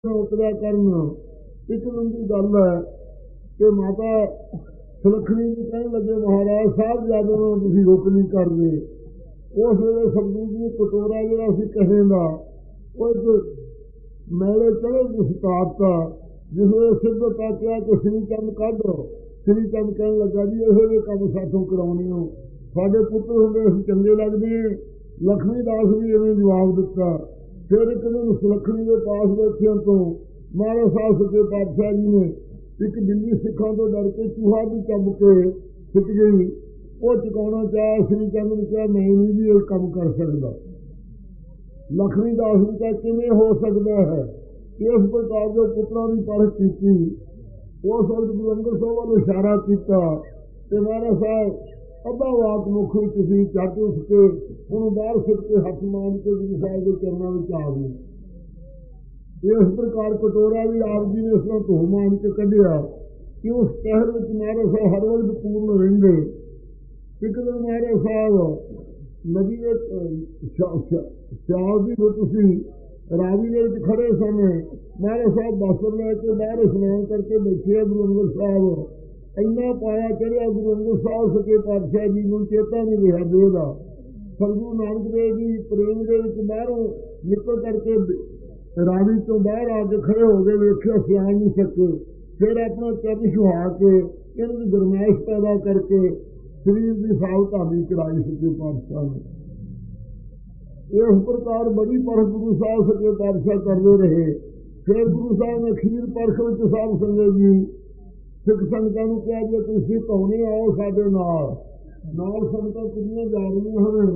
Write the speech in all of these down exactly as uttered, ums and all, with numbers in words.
ਉਤਰਿਆ ਕਰਨ। ਇੱਕ ਦਿਨ ਦੀ ਗੱਲ ਹੈ ਕਿ ਮਾਤਾ ਸੁਲੱਖਣੀ ਜੀ ਕਹਿਣ ਲੱਗੇ, ਮਹਾਰਾਜ ਸਾਹਿਬ ਜਦੋਂ ਨੂੰ ਤੁਸੀਂ ਰੁਕ ਨਹੀਂ ਕਰਦੇ। ਉਸ ਵੇਲੇ ਸਤਿਗੁਰੂ ਜੀ ਕਟੋਰਾ ਜਿਹੜਾ ਅਸੀਂ ਕਹੇ ਦਾ ਉਹ ਇੱਕ ਮੈਲੇ ਚੜੇ ਜਿਸ ਤਾਕਤਾ, ਜਿਸ ਵੇਲੇ ਸਿੱਧਤਾ ਕਿਹਾ ਕਿ ਸ੍ਰੀ ਚੰਦ ਕੱਢ। ਸ੍ਰੀ ਚੰਦ ਕਹਿਣ ਲੱਗਾ ਜੀ ਇਹੋ ਜਿਹੇ ਕੰਮ ਸਾਥੋਂ ਕਰਾਉਣੇ ਹੋ, ਸਾਡੇ ਪੁੱਤਰ ਹੁੰਦੇ ਅਸੀਂ ਚੰਗੇ ਲੱਗਦੇ। ਲక్ష్ਮੀ ਦਾਸ ਵੀ ਇਵੇਂ ਜਵਾਬ ਦਿੱਤਾ। ਫਿਰ ਇੱਕ ਦਿਨ ਸੁਲੱਖਣੀ ਦੇ ਪਾਸ ਬੈਠਿਆਂ ਤੋਂ ਮਹਾਰਾਜ ਸਾਹਿਬ ਸੱਚੇ ਪਾਤਸ਼ਾਹ ਜੀ ਨੇ ਇੱਕ ਬਿੱਲੀ ਸਿੱਖਾਂ ਤੋਂ ਡਰ ਕੇ ਚੂਹਾ ਵੀ ਚੱਬ ਕੇ ਸਿੱਟ ਗਈ। ਉਹ ਚੁਕਾਉਣਾ ਚਾਹਿਆ। ਸ੍ਰੀ ਚੰਦ ਨੇ ਕਿਹਾ ਮੈਂ ਨਹੀਂ ਵੀ ਇਹ ਕੰਮ ਕਰ ਸਕਦਾ। ਲక్ష్ਮੀ ਦਾਸ ਨੇ ਕਿਹਾ ਕਿਵੇਂ ਹੋ ਸਕਦਾ ਹੈ। ਇਸ ਪ੍ਰਕਾਰ ਦੇ ਪੁੱਤਰਾਂ ਦੀ ਪਰਖ ਕੀਤੀ। ਉਸ ਵਕਤ ਗੁਰੂ ਅੰਗਦ ਸਾਹਿਬ ਵੱਲ ਇਸ਼ਾਰਾ ਕੀਤਾ ਤੇ ਮਹਾਰਾਜ ਸਾਹਿਬ ਅੱਧਾ ਵਾਕ ਮੁੱਖ ਵਿੱਚ ਸੀ। ਚੱਟ ਉੱਠ ਕੇ ਉਹਨੂੰ ਬਾਹਰ ਸਿੱਟ ਕੇ ਹੱਥ ਮਾਰ ਕੇ ਗੁਰੂ ਸਾਹਿਬ ਦੇ ਚਰਨਾਂ ਵਿੱਚ ਆ ਗਏ। ਇਸ ਪ੍ਰਕਾਰ ਕਟੋਰਾ ਵੀ ਆਪ ਜੀ ਨੇ ਇਸ ਤਰ੍ਹਾਂ ਧੋ ਮਾਨ ਕੇ ਕੱਢਿਆ ਕਿ ਉਸ ਸ਼ਹਿਰ ਵਿੱਚ ਮਹਾਰਾਜ ਸਾਹਿਬ ਹਰ ਵਕਤ ਪੂਰਨ ਰਹਿੰਦੇ। ਇੱਕ ਦਿਨ ਮਹਾਰਾਜ ਸਾਹਿਬ ਨਦੀ ਦੇ ਸਿਆਲ ਦੀ ਰੁੱਤ ਸੀ, ਰਾਵੀ ਦੇ ਵਿੱਚ ਖੜੇ ਸਨ। ਮਹਾਰਾਜ ਸਾਹਿਬ ਬਸਤਰ ਲੈ ਕੇ ਬਾਹਰ ਇਸ਼ਨਾਨ ਕਰਕੇ ਬੈਠੇ। ਗੁਰੂ ਅੰਗਦ ਸਾਹਿਬ ਇੰਨਾ ਪਾਇਆ ਚੜਿਆ, ਗੁਰੂ ਅੰਗਦ ਸਾਹਿਬ ਸੱਚੇ ਪਾਤਸ਼ਾਹ ਜੀ ਨੂੰ ਚੇਤਾ ਨਹੀਂ ਰਿਹਾ ਦੇਹ ਦਾ। ਸਤਿਗੁਰੂ ਨਾਨਕ ਦੇਵ ਜੀ ਪ੍ਰੇਮ ਦੇ ਵਿੱਚ ਬਾਹਰੋਂ ਨਿਕਲ ਕਰਕੇ ਰਾਵੀ ਤੋਂ ਬਾਹਰ ਆ ਕੇ ਖੜੇ ਹੋ ਗਏ। ਵੇਖਿਆ ਸਿਆਣ ਨਹੀਂ ਸਕੇ। ਫਿਰ ਆਪਣਾ ਚਰਨ ਛੁਹਾ ਕੇ ਇਹਨਾਂ ਦੀ ਗਰਮੈਸ਼ ਪੈਦਾ ਕਰਕੇ ਸਰੀਰ ਦੀ ਸਾਲ ਧਾਰਨੀ ਚੜਾਈ ਸੱਚੇ ਪਾਤਸ਼ਾਹ ਨੇ। ਇਸ ਪ੍ਰਕਾਰ ਬੜੀ ਪਰਖ ਗੁਰੂ ਸਾਹਿਬ ਸੱਚੇ ਪਾਤਸ਼ਾਹ ਕਰਦੇ ਰਹੇ। ਫਿਰ ਗੁਰੂ ਸਾਹਿਬ ਨੇ ਅਖੀਰ ਪਰਖ ਵਿੱਚ ਸਾਧ ਸੰਗਤ ਜੀ ਸਿੱਖ ਸੰਗਤਾਂ ਨੂੰ ਕਿਹਾ ਜੇ ਤੁਸੀਂ ਕਹੋਨੇ ਆਓ ਸਾਡੇ ਨਾਲ। ਨਾਲ ਸੰਗਤਾਂ ਕਿੰਨੀਆਂ ਜਾ ਰਹੀਆਂ ਹਨ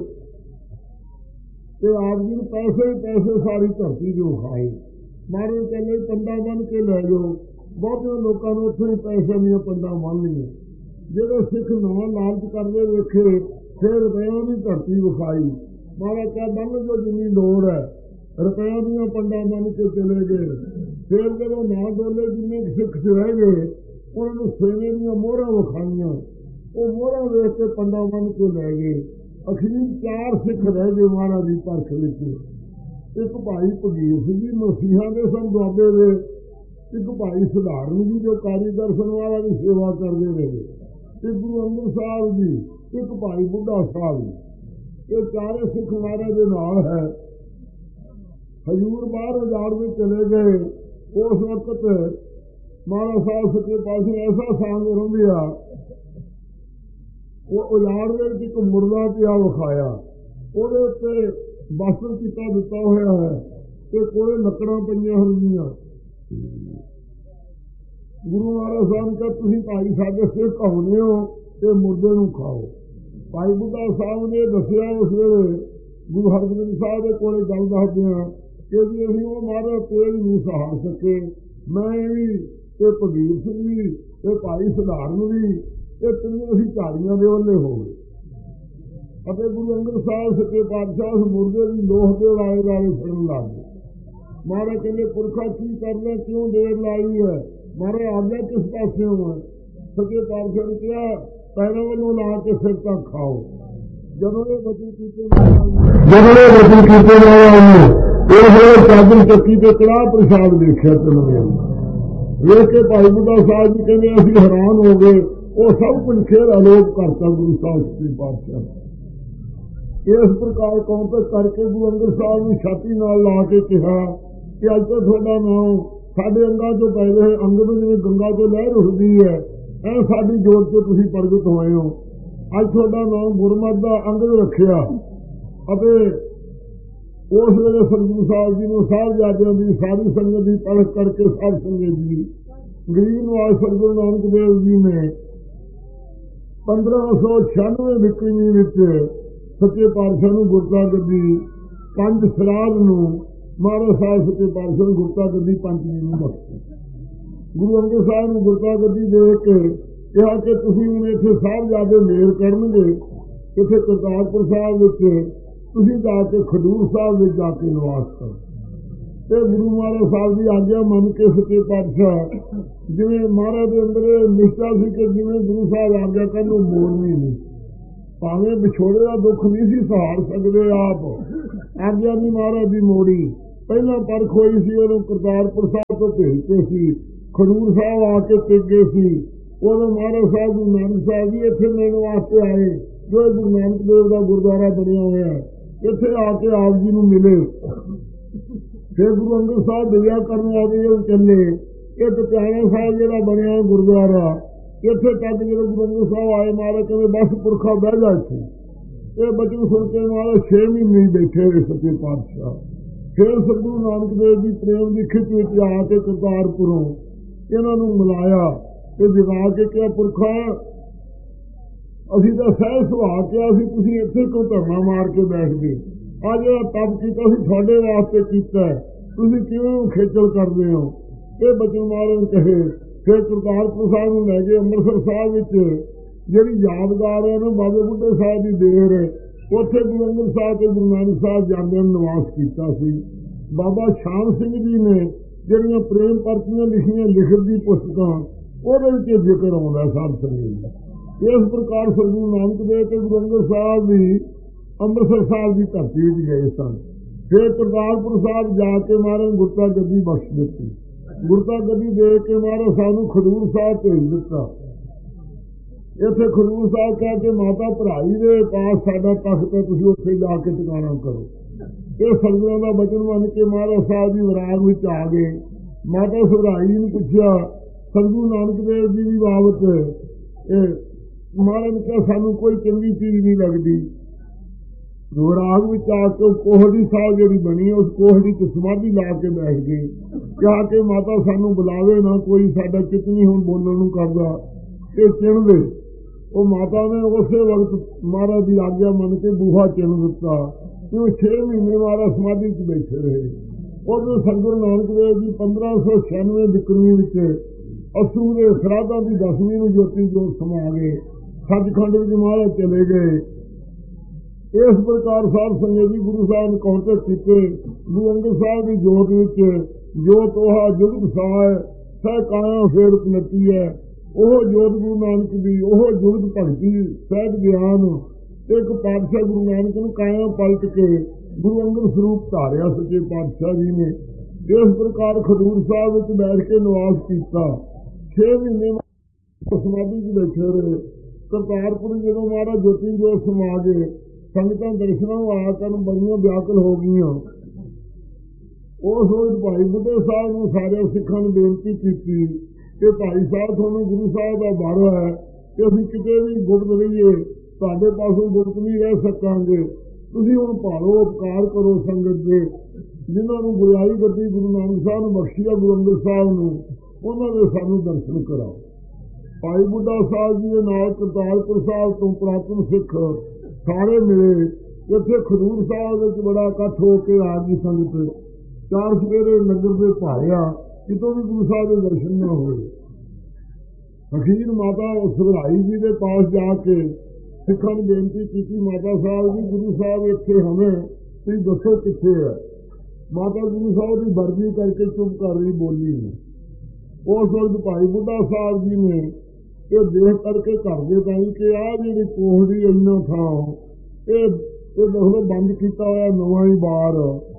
ਤੇ ਆਪ ਜੀ ਨੂੰ ਪੈਸੇ ਪੈਸੇ ਸਾਰੀ ਧਰਤੀ ਜੋ ਖਾਏ। ਮਾਰੇ ਕਹਿੰਦੇ ਪੰਡਾ ਬੰਨ ਕੇ ਲੈ ਜਾਓ। ਬਹੁਤੇ ਲੋਕਾਂ ਨੂੰ ਉੱਥੇ ਹੀ ਪੈਸੇ ਦੀਆਂ ਪੰਡਾ ਬੰਨ ਲਈਆਂ। ਜਿਹੜੇ ਸਿੱਖ ਨਵਾਂ ਲਾਲਚ ਕਰਦੇ ਵੇਖੇ ਫਿਰ ਰੁਪਇਆਂ ਦੀ ਧਰਤੀ ਵਿਖਾਈ। ਮਹਾਰਾਜ ਕਿਹਾ ਬੰਨ ਜੋ ਜਿੰਨੀ ਲੋੜ ਹੈ। ਰੁਪਇਆਂ ਦੀਆਂ ਪੰਡਾ ਬੰਨ ਕੇ ਚਲੇ ਗਏ। ਫਿਰ ਜਦੋਂ ਨਾ ਡੋਲੇ ਜਿੰਨੇ ਸਿੱਖ ਰਹਿ ਗਏ ਉਹਨਾਂ ਨੂੰ ਸੋਨੇ ਦੀਆਂ ਮੋਹਰਾਂ ਵਿਖਾਈਆਂ। ਉਹ ਮੋਹਰਾਂ ਵੇਖ ਕੇ ਪੰਡਾ ਬੰਨ ਕੇ ਲੈ ਗਏ। ਅਖੀਰ ਚਾਰ ਸਿੱਖ ਰਹਿ ਗਏ ਮਹਾਰਾਜ ਦੀ ਪਰਖ ਵਿੱਚ। ਇੱਕ ਭਾਈ ਭਗੀਰ ਸਿੰਘ ਜੀ ਮਸੀਹਾਂ ਦੇ ਸਨ ਦੁਆਬੇ ਦੇ। ਇੱਕ ਭਾਈ ਸਧਾਰਨ ਜੀ ਜੋ ਕਾਰੀਗਰ ਸਨ ਵਾਲਾ ਦੀ ਸੇਵਾ ਕਰਦੇ ਰਹੇ। ਤੇ ਗੁਰੂ ਅੰਗਦ ਸਾਹਿਬ ਜੀ, ਇੱਕ ਭਾਈ ਬੁੱਢਾ ਸਾਹਿਬ। ਇਹ ਚਾਰੇ ਸਿੱਖ ਮਹਾਰਾਜ ਦੇ ਨਾਲ ਹੈ। ਹਜ਼ੂਰ ਬਾਹਰ ਉਜਾੜ ਵਿੱਚ ਚਲੇ ਗਏ। ਉਸ ਵਕਤ ਮਹਾਰਾਜ ਸਾਹਿਬ ਸੱਚੇ ਪਾਤਸ਼ਾਹ ਐਸਾ ਸਾਂਗ ਰਹਿੰਦੇ ਆ। ਉਹ ਉਜਾੜ ਦੇ ਵਿੱਚ ਇੱਕ ਮੁਰਦਾ ਪਿਆ ਵਿਖਾਇਆ। ਉਹਦੇ ਉੱਤੇ ਬਸਤਰ ਕੀਤਾ ਦਿੱਤਾ ਹੋਇਆ ਹੈ ਤੇ ਕੋਲੇ ਲੱਕੜਾਂ ਪਈਆਂ ਹੋਈਆਂ। ਗੁਰੂ ਮਹਾਰਾਜ ਸਾਹਿਬ ਨੇ ਕਿਹਾ ਤੁਸੀਂ ਭਾਈ ਸਾਡੇ ਸਿੱਖ ਹੁੰਦੇ ਹੋ ਤੇ ਮੁਰਦੇ ਨੂੰ ਖਾਓ। ਭਾਈ ਬੁੱਢਾ ਸਾਹਿਬ ਨੇ ਦੱਸਿਆ ਉਸ ਵੇਲੇ ਗੁਰੂ ਹਰਗੋਬਿੰਦ ਸਾਹਿਬ ਦੇ ਕੋਲੇ ਗੱਲ ਦੱਸਦੇ ਹਾਂ ਕਿ ਜੀ ਅਸੀਂ ਉਹ ਮਹਾਰਾਜ ਤੇਲ ਨਹੀਂ ਸਹਾਰ ਸਕੇ। ਮੈਂ ਵੀ ਤੇ ਭਗੀਰ ਸਿੰਘ ਵੀ ਤੇ ਭਾਈ ਸਧਾਰਨ ਵੀ ਇਹ ਤਿੰਨੇ ਅਸੀਂ ਝਾੜੀਆਂ ਦੇ ਉਹਲੇ ਹੋ ਗਏ। ਅਤੇ ਗੁਰੂ ਅੰਗਦ ਸਾਹਿਬ ਸੱਚੇ ਪਾਤਸ਼ਾਹ ਉਸ ਮੁਰਦੇ ਦੀ ਲੋਹ ਦੇ ਵਾਲੇ ਵਾਲੇ ਫੜਨ ਲੱਗ ਗਏ। ਮਹਾਰਾਜ ਕਹਿੰਦੇ ਪੁਰਖਾ ਕੀ ਕਰਨਾ, ਕਿਉਂ ਦੇਰ ਲਾਈ ਹੈ। ਮਹਾਰਾਜ ਆਗਿਆ ਕਿਸ ਪਾਸਿਓਂ ਹੈ। ਸੱਚੇ ਪਾਤਸ਼ਾਹ ਨੇ ਕਿਹਾ ਪੈਰਾਂ ਵੱਲੋਂ ਲਾ ਕੇ ਸਿਰ ਤੱਕ ਖਾਓ। ਜਦੋਂ ਇਹ ਵਚਨ ਕੀਤੇ ਜਦੋਂ ਇਹ ਵਚਨ ਕੀਤੇ ਉਹਨੂੰ ਉਸ ਵੇਲੇ ਚਾਦਰ ਚੱਕੀ ਤੇ ਕੜਾਹ ਪ੍ਰਸ਼ਾਦ ਵੇਖਿਆ। ਚਲੋ ਵੇਖ ਕੇ ਭਾਈ ਬੁੱਢਾ ਸਾਹਿਬ ਜੀ ਕਹਿੰਦੇ ਅਸੀਂ ਹੈਰਾਨ ਹੋ ਗਏ। ਉਹ ਸਭ ਕੁਝ ਫੇਰ ਆਲੋਪ ਕਰਤਾ ਗੁਰੂ ਸਾਹਿਬ ਸੱਚੇ ਪਾਤਸ਼ਾਹ। ਇਸ ਪ੍ਰਕਾਰ ਕੌਂਪਤ ਕਰਕੇ ਗੁਰੂ ਅੰਗਦ ਸਾਹਿਬ ਨੂੰ ਛਾਤੀ ਨਾਲ ਲਾ ਕੇ ਕਿਹਾ ਕਿ ਅੱਜ ਤੋਂ ਤੁਹਾਡਾ ਨਾਮ ਸਾਡੇ ਅੰਗਾਂ ਚੋਂ ਪੈਦੇ ਹੋਏ ਅੰਗ ਵਿੱਚ ਜਿਵੇਂ ਗੰਗਾ ਤੋਂ ਲਹਿਰ ਉੱਠਦੀ ਹੈ ਐ ਸਾਡੀ ਜੋਤ ਚ ਤੁਸੀਂ ਪ੍ਰਗਟ ਹੋਏ ਹੋ। ਅੱਜ ਤੁਹਾਡਾ ਨਾਮ ਗੁਰਮਤਿ ਦਾ ਅੰਗਦ ਰੱਖਿਆ। ਅਤੇ ਉਸ ਵੇਲੇ ਸਤਿਗੁਰੂ ਸਾਹਿਬ ਜੀ ਨੂੰ ਸਾਹਿਬਜ਼ਾਦਿਆਂ ਦੀ ਸਾਰੀ ਸੰਗਤ ਦੀ ਪਰਖ ਕਰਕੇ ਸਾਧ ਸੰਗਤ ਜੀ ਗਰੀਬ ਨਿਵਾਜ ਸਤਿਗੁਰੂ ਨਾਨਕ ਦੇਵ ਜੀ ਨੇ ਪੰਦਰਾਂ ਸੌ ਛਿਆਨਵੇਂ ਵਿਕਰੀ ਵਿੱਚ ਸੱਚੇ ਪਾਤਸ਼ਾਹ ਨੂੰ ਗੁਰਤਾ ਗੱਦੀ ਪੰਜ ਸਰਾਧ ਨੂੰ ਮਹਾਰਾਜ ਸਾਹਿਬ ਸੱਚੇ ਪਾਤਸ਼ਾਹ ਨੂੰ ਗੁਰਤਾ ਗੱਦੀ ਪੰਜਵੀਂ ਨੂੰ ਬਖਸ਼ੀ। ਗੁਰੂ ਅੰਗਦ ਸਾਹਿਬ ਨੂੰ ਗੁਰਤਾ ਗੱਦੀ ਦੇ ਕੇ ਕਿਹਾ ਕਿ ਤੁਸੀਂ ਹੁਣ ਇੱਥੇ ਸਾਹਿਬਜ਼ਾਦੇ ਮੇਲ ਕਰਨਗੇ। ਇੱਥੇ ਕਰਤਾਰਪੁਰ ਸਾਹਿਬ ਵਿੱਚ ਤੁਸੀਂ ਜਾ ਕੇ ਖਡੂਰ ਸਾਹਿਬ ਵਿੱਚ ਜਾ ਕੇ ਨਿਵਾਸ ਕਰੋ। ਤੇ ਗੁਰੂ ਮਹਾਰਾਜ ਸਾਹਿਬ ਦੀ ਆਗਿਆ ਮੰਨ ਕੇ ਸੱਚੇ ਪਾਤਸ਼ਾਹ ਜਿਵੇਂ ਮਹਾਰਾਜ ਦੇ ਅੰਦਰ ਨਿਸ਼ਚਾ ਸੀ ਕਿ ਜਿਵੇਂ ਗੁਰੂ ਸਾਹਿਬ ਆਗਿਆ ਕਰਨ ਨੂੰ ਮੋੜਨੀ ਨਹੀਂ। ਭਾਵੇਂ ਵਿਛੋੜੇ ਦਾ ਦੁੱਖ ਨਹੀਂ ਸੀ ਸਹਾਰ ਸਕਦੇ ਆਪ। ਆਗਿਆ ਨਹੀਂ ਮਹਾਰਾਜ ਦੀ ਮੋੜੀ। ਪਹਿਲਾਂ ਪਰਖ ਹੋਈ ਸੀ, ਉਦੋਂ ਕਰਤਾਰਪੁਰ ਸਾਹਿਬ ਤੋਂ ਭੇਜਦੇ ਸੀ, ਖਡੂਰ ਸਾਹਿਬ ਆ ਕੇ ਟਿੱਕੇ ਸੀ। ਉਦੋਂ ਮਹਾਰਾਜ ਸਾਹਿਬ ਗੁਰੂ ਨਾਨਕ ਸਾਹਿਬ ਜੀ ਇੱਥੇ ਮਿਲਣ ਵਾਸਤੇ ਆਏ, ਜੋ ਗੁਰੂ ਨਾਨਕ ਦੇਵ ਦਾ ਗੁਰਦੁਆਰਾ ਬਣਿਆ ਹੋਇਆ ਹੈ, ਇੱਥੇ ਆ ਕੇ ਆਪ ਜੀ ਨੂੰ ਮਿਲੇ। ਫਿਰ ਗੁਰੂ ਅੰਗਦ ਸਾਹਿਬ ਦਿਵਿਆ ਕਰਨ ਵਾਸਤੇ ਚੱਲੇ। ਇਹ ਟਿਕਾਣਾ ਸਾਹਿਬ ਜਿਹੜਾ ਬਣਿਆ ਗੁਰਦੁਆਰਾ, ਇੱਥੇ ਤੱਕ ਜਦੋਂ ਗੁਰੂ ਅੰਗਦ ਸਾਹਿਬ ਆਏ, ਮਹਾਰਾਜ ਕਹਿੰਦੇ ਬਸ ਪੁਰਖਾ ਬਹਿ ਜਾ ਇੱਥੇ। ਇਹ ਬਚਨ ਸੁਣ ਕੇ ਮਹਾਰਾਜ ਛੇ ਮਹੀਨੇ ਹੀ ਬੈਠੇ ਹੋਏ ਸੱਚੇ ਪਾਤਸ਼ਾਹ। ਫਿਰ ਸਤਿਗੁਰੂ ਨਾਨਕ ਦੇਵ ਜੀ ਪ੍ਰੇਮ ਦੀ ਖਿੱਚ ਵਿੱਚ ਆ ਕੇ ਕਰਤਾਰਪੁਰੋਂ ਇਹਨਾਂ ਨੂੰ ਮਿਲਾਇਆ ਤੇ ਜਗਾ ਕੇ ਕਿਹਾ, ਪੁਰਖਾ ਅਸੀਂ ਤਾਂ ਸਹਿਜ ਸੁਭਾਅ ਕਿਹਾ ਸੀ, ਤੁਸੀਂ ਇੱਥੇ ਕਿਉਂ ਧਰਨਾ ਮਾਰ ਕੇ ਬੈਠ ਗਏ? ਆ ਜਿਹੜਾ ਤਪ ਕੀਤਾ ਸੀ ਤੁਹਾਡੇ ਵਾਸਤੇ ਕੀਤਾ, ਤੁਸੀਂ ਕਿਉਂ ਖੇਚਲ ਕਰਦੇ ਹੋ? ਇਹ ਬਚਨ ਮਹਾਰਾਜ ਕਹੇ। ਫਿਰ ਕਰਤਾਰਪੁਰ ਸਾਹਿਬ ਨੂੰ ਲੈ ਕੇ ਅੰਮ੍ਰਿਤਸਰ ਸਾਹਿਬ ਵਿੱਚ ਜਿਹੜੀ ਯਾਦਗਾਰ ਹੈ ਨਾ ਬਾਬੇ ਬੁੱਢੇ ਸਾਹਿਬ ਦੀ ਦੇਰ, ਉੱਥੇ ਗੁਰੂ ਅੰਗਦ ਸਾਹਿਬ ਤੇ ਗੁਰੂ ਨਾਨਕ ਸਾਹਿਬ ਜਾਂਦਿਆਂ ਨੂੰ ਨਿਵਾਸ ਕੀਤਾ ਸੀ। ਬਾਬਾ ਸ਼ਾਮ ਸਿੰਘ ਜੀ ਨੇ ਜਿਹੜੀਆਂ ਪ੍ਰੇਮ ਪਰਚੀਆਂ ਲਿਖੀਆਂ, ਲਿਖਤ ਦੀ ਪੁਸਤਕਾਂ, ਉਹਦੇ ਵਿੱਚ ਜ਼ਿਕਰ ਆਉਂਦਾ ਸਾਧ ਸੰਗਤ ਦਾ। ਇਸ ਪ੍ਰਕਾਰ ਸਤਿਗੁਰੂ ਨਾਨਕ ਦੇਵ ਤੇ ਗੁਰੂ ਅੰਗਦ ਸਾਹਿਬ ਵੀ ਅੰਮ੍ਰਿਤਸਰ ਸਾਹਿਬ ਦੀ ਧਰਤੀ ਵਿੱਚ ਗਏ ਸਨ। ਫਿਰ ਕਰਤਾਰਪੁਰ ਸਾਹਿਬ ਜਾ ਕੇ ਮਹਾਰਾਜ ਗੁਰਤਾ ਗੱਦੀ ਬਖਸ਼ ਦਿੱਤੀ। ਗੁਰਤਾ ਗੱਦੀ ਦੇ ਕੇ ਮਹਾਰਾਜ ਸਾਨੂੰ ਖਡੂਰ ਸਾਹਿਬ ਭੇਜ ਦਿੱਤਾ। ਇੱਥੇ ਖਡੂਰ ਸਾਹਿਬ ਕਹਿ ਕੇ ਮਾਤਾ ਭਰਾਈ ਦੇ ਪਾਸ ਸਾਡਾ ਤਖਤ ਹੈ, ਤੁਸੀਂ ਉੱਥੇ ਜਾ ਕੇ ਟਿਕਾਣਾ ਕਰੋ। ਇਹ ਸੰਗਤਾਂ ਦਾ ਬਚਨ ਮੰਨ ਕੇ ਮਹਾਰਾਜ ਸਾਹਿਬ ਜੀ ਵਿਰਾਗ ਵਿੱਚ ਆ ਗਏ। ਮਾਤਾ ਭਰਾਈ ਨੂੰ ਪੁੱਛਿਆ ਸਤਿਗੁਰੂ ਨਾਨਕ ਦੇਵ ਜੀ ਦੀ ਬਾਬਤ, ਇਹ ਮਹਾਰਾਜ ਨੇ ਕਿਹਾ ਸਾਨੂੰ ਕੋਈ ਚੰਗੀ ਚੀਜ਼ ਨਹੀਂ ਲੱਗਦੀ। ਵਿਰਾਗ ਵਿੱਚ ਆ ਕੇ ਕੋਹੜੀ ਸਾਹਿਬ ਜਿਹੜੀ ਬਣੀ, ਉਸ ਕੋਹੜੀ ਚ ਸਮਾਧੀ ਲਾ ਕੇ ਬੈਠ ਗਏ। ਕਿਹਾ ਕਿ ਮਾਤਾ ਸਾਨੂੰ ਬੁਲਾਵੇ ਨਾ ਕੋਈ, ਸਾਡਾ ਚਿੱਤ ਨਹੀਂ ਹੁਣ ਬੋਲਣ ਨੂੰ ਕਰਦਾ, ਇਹ ਚਿਣ ਦੇ। ਉਹ ਮਾਤਾ ਨੇ ਉਸੇ ਵਕਤ ਮਹਾਰਾਜ ਦੀ ਆਗਿਆ ਮੰਨ ਕੇ ਬੂਹਾ ਚਿਣ ਦਿੱਤਾ। ਕਿਉਂ ਛੇ ਮਹੀਨੇ ਮਹਾਰਾਜ ਸਮਾਧੀ ਚ ਬੈਠੇ ਰਹੇ। ਉਦੋਂ ਸਤਿਗੁਰੂ ਨਾਨਕ ਦੇਵ ਜੀ ਪੰਦਰਾਂ ਸੌ ਛਿਆਨਵੇਂ ਬਿਕਰਮੀ ਵਿੱਚ ਅਸੂ ਦੇ ਸਰਾਧਾਂ ਦੀ ਦਸਵੀਂ ਨੂੰ ਜੋਤੀ ਜੋਤ ਸਮਾ ਗਏ। ਸੱਚਖੰਡ ਵਿੱਚ ਮਹਾਰਾਜ ਚਲੇ ਗਏ। ਇਸ ਪ੍ਰਕਾਰ ਸਾਧ ਸੰਗਤ ਜੀ ਗੁਰੂ ਸਾਹਿਬ ਨੇ ਕੌਂਟੇ ਕੀਤੇ। ਗੁਰੂ ਅੰਗਦ ਸਾਹਿਬ ਦੀ ਜੋਤ ਵਿੱਚ ਜੋ ਤੋਹਾ ਜੁਗਤ ਸਾਹ ਸਹਿ ਕਾਇਆ ਫੇਰ ਉਪਨਤੀ ਹੈ, ਉਹ ਜੋਤ ਗੁਰੂ ਨਾਨਕ ਦੀ, ਉਹ ਜੁਗਤ ਭਗਤੀ ਸਹਿਜ ਗਿਆਨ, ਇੱਕ ਪਾਤਸ਼ਾਹ ਗੁਰੂ ਨਾਨਕ ਨੂੰ ਕਾਇਆ ਪਲਟ ਕੇ ਗੁਰੂ ਅੰਗਦ ਸਰੂਪ ਧਾਰਿਆ ਸੱਚੇ ਪਾਤਸ਼ਾਹ ਜੀ ਨੇ। ਇਸ ਪ੍ਰਕਾਰ ਖਡੂਰ ਸਾਹਿਬ ਵਿੱਚ ਬੈਠ ਕੇ ਨਿਵਾਸ ਕੀਤਾ। ਛੇ ਮਹੀਨੇ ਸਮਾਧੀ ਚ ਬੈਠੇ ਰਹੇ। ਕਰਤਾਰਪੁਰ ਜਦੋਂ ਮਹਾਰਾਜ ਜੋਤੀ ਜੋਤ ਸਮਾ ਗਏ, ਸੰਗਤਾਂ ਦਰਸ਼ਨਾਂ ਨੂੰ ਆ ਕਰਨ ਬੜੀਆਂ ਵਿਆਕੁਲ ਹੋ ਗਈਆਂ। ਉਸ ਰੋਜ਼ ਭਾਈ ਬੁੱਢੇ ਸਾਹਿਬ ਨੂੰ ਸਾਰੇ ਸਿੱਖਾਂ ਨੂੰ ਬੇਨਤੀ ਕੀਤੀ ਕਿ ਭਾਈ ਸਾਹਿਬ ਤੁਹਾਨੂੰ ਗੁਰੂ ਸਾਹਿਬ ਦਾ ਵਰ ਹੈ ਕਿ ਅਸੀਂ ਕਿਤੇ ਵੀ ਗੁਪਤ ਰਹੀਏ, ਤੁਹਾਡੇ ਪਾਸੋਂ ਗੁਪਤ ਨਹੀਂ ਰਹਿ ਸਕਾਂਗੇ। ਤੁਸੀਂ ਹੁਣ ਭਾਲੋ, ਉਪਕਾਰ ਕਰੋ ਸੰਗਤ ਦੇ। ਜਿਨ੍ਹਾਂ ਨੂੰ ਗੁਰਿਆਈ ਗੱਦੀ ਗੁਰੂ ਨਾਨਕ ਸਾਹਿਬ ਨੂੰ ਬਖਸ਼ੀ ਆ, ਗੁਰੂ ਅੰਗਦ ਸਾਹਿਬ ਨੂੰ, ਉਹਨਾਂ ਦੇ ਸਾਨੂੰ ਦਰਸ਼ਨ ਕਰਾਓ। ਭਾਈ ਬੁੱਢਾ ਸਾਹਿਬ ਜੀ ਦੇ ਨਾਲ ਕਰਤਾਰਪੁਰ ਸਾਹਿਬ ਤੋਂ ਪੁਰਾਤਨ ਸਿੱਖ ਸਾਰੇ ਮਿਲੇ। ਇੱਥੇ ਖਡੂਰ ਸਾਹਿਬ ਵਿੱਚ ਬੜਾ ਇਕੱਠ ਹੋ ਕੇ ਆ ਗਈ ਸੰਗਤ। ਚਾਰ ਸਵੇਰੇ ਨਗਰ ਦੇ ਭਾਰਿਆ, ਕਿਤੋਂ ਵੀ ਗੁਰੂ ਸਾਹਿਬ ਦੇ ਦਰਸ਼ਨ ਨਾ ਹੋਏ। ਅਖੀਰ ਮਾਤਾ ਸੁਭਰਾਈ ਜੀ ਦੇ ਪਾਸ ਜਾ ਕੇ ਸਿੱਖਾਂ ਨੂੰ ਬੇਨਤੀ ਕੀਤੀ, ਮਾਤਾ ਸਾਹਿਬ ਜੀ ਗੁਰੂ ਸਾਹਿਬ ਇੱਥੇ ਹਮੇ, ਤੁਸੀਂ ਦੱਸੋ ਕਿੱਥੇ ਹੈ? ਮਾਤਾ ਗੁਰੂ ਸਾਹਿਬ ਦੀ ਵਰਦੀ ਕਰਕੇ ਚੁੱਪ ਕਰ ਰਹੀ, ਬੋਲੀ ਨਹੀਂ। ਉਸ ਵਕਤ ਭਾਈ ਬੁੱਢਾ ਸਾਹਿਬ ਜੀ ਨੇ ਇਹ ਦੇਖ ਕਰਕੇ ਘਰ ਦੇ ਤਾਈ ਕਿ ਆਹ ਜਿਹੜੀ ਕੋਹੜੀ ਇੰਨਾ ਥਾਂ ਇਹ ਇਹ ਦੇਖੋ ਬੰਦ ਕੀਤਾ ਹੋਇਆ ਨਵਾਂ ਹੀ ਬਾਰ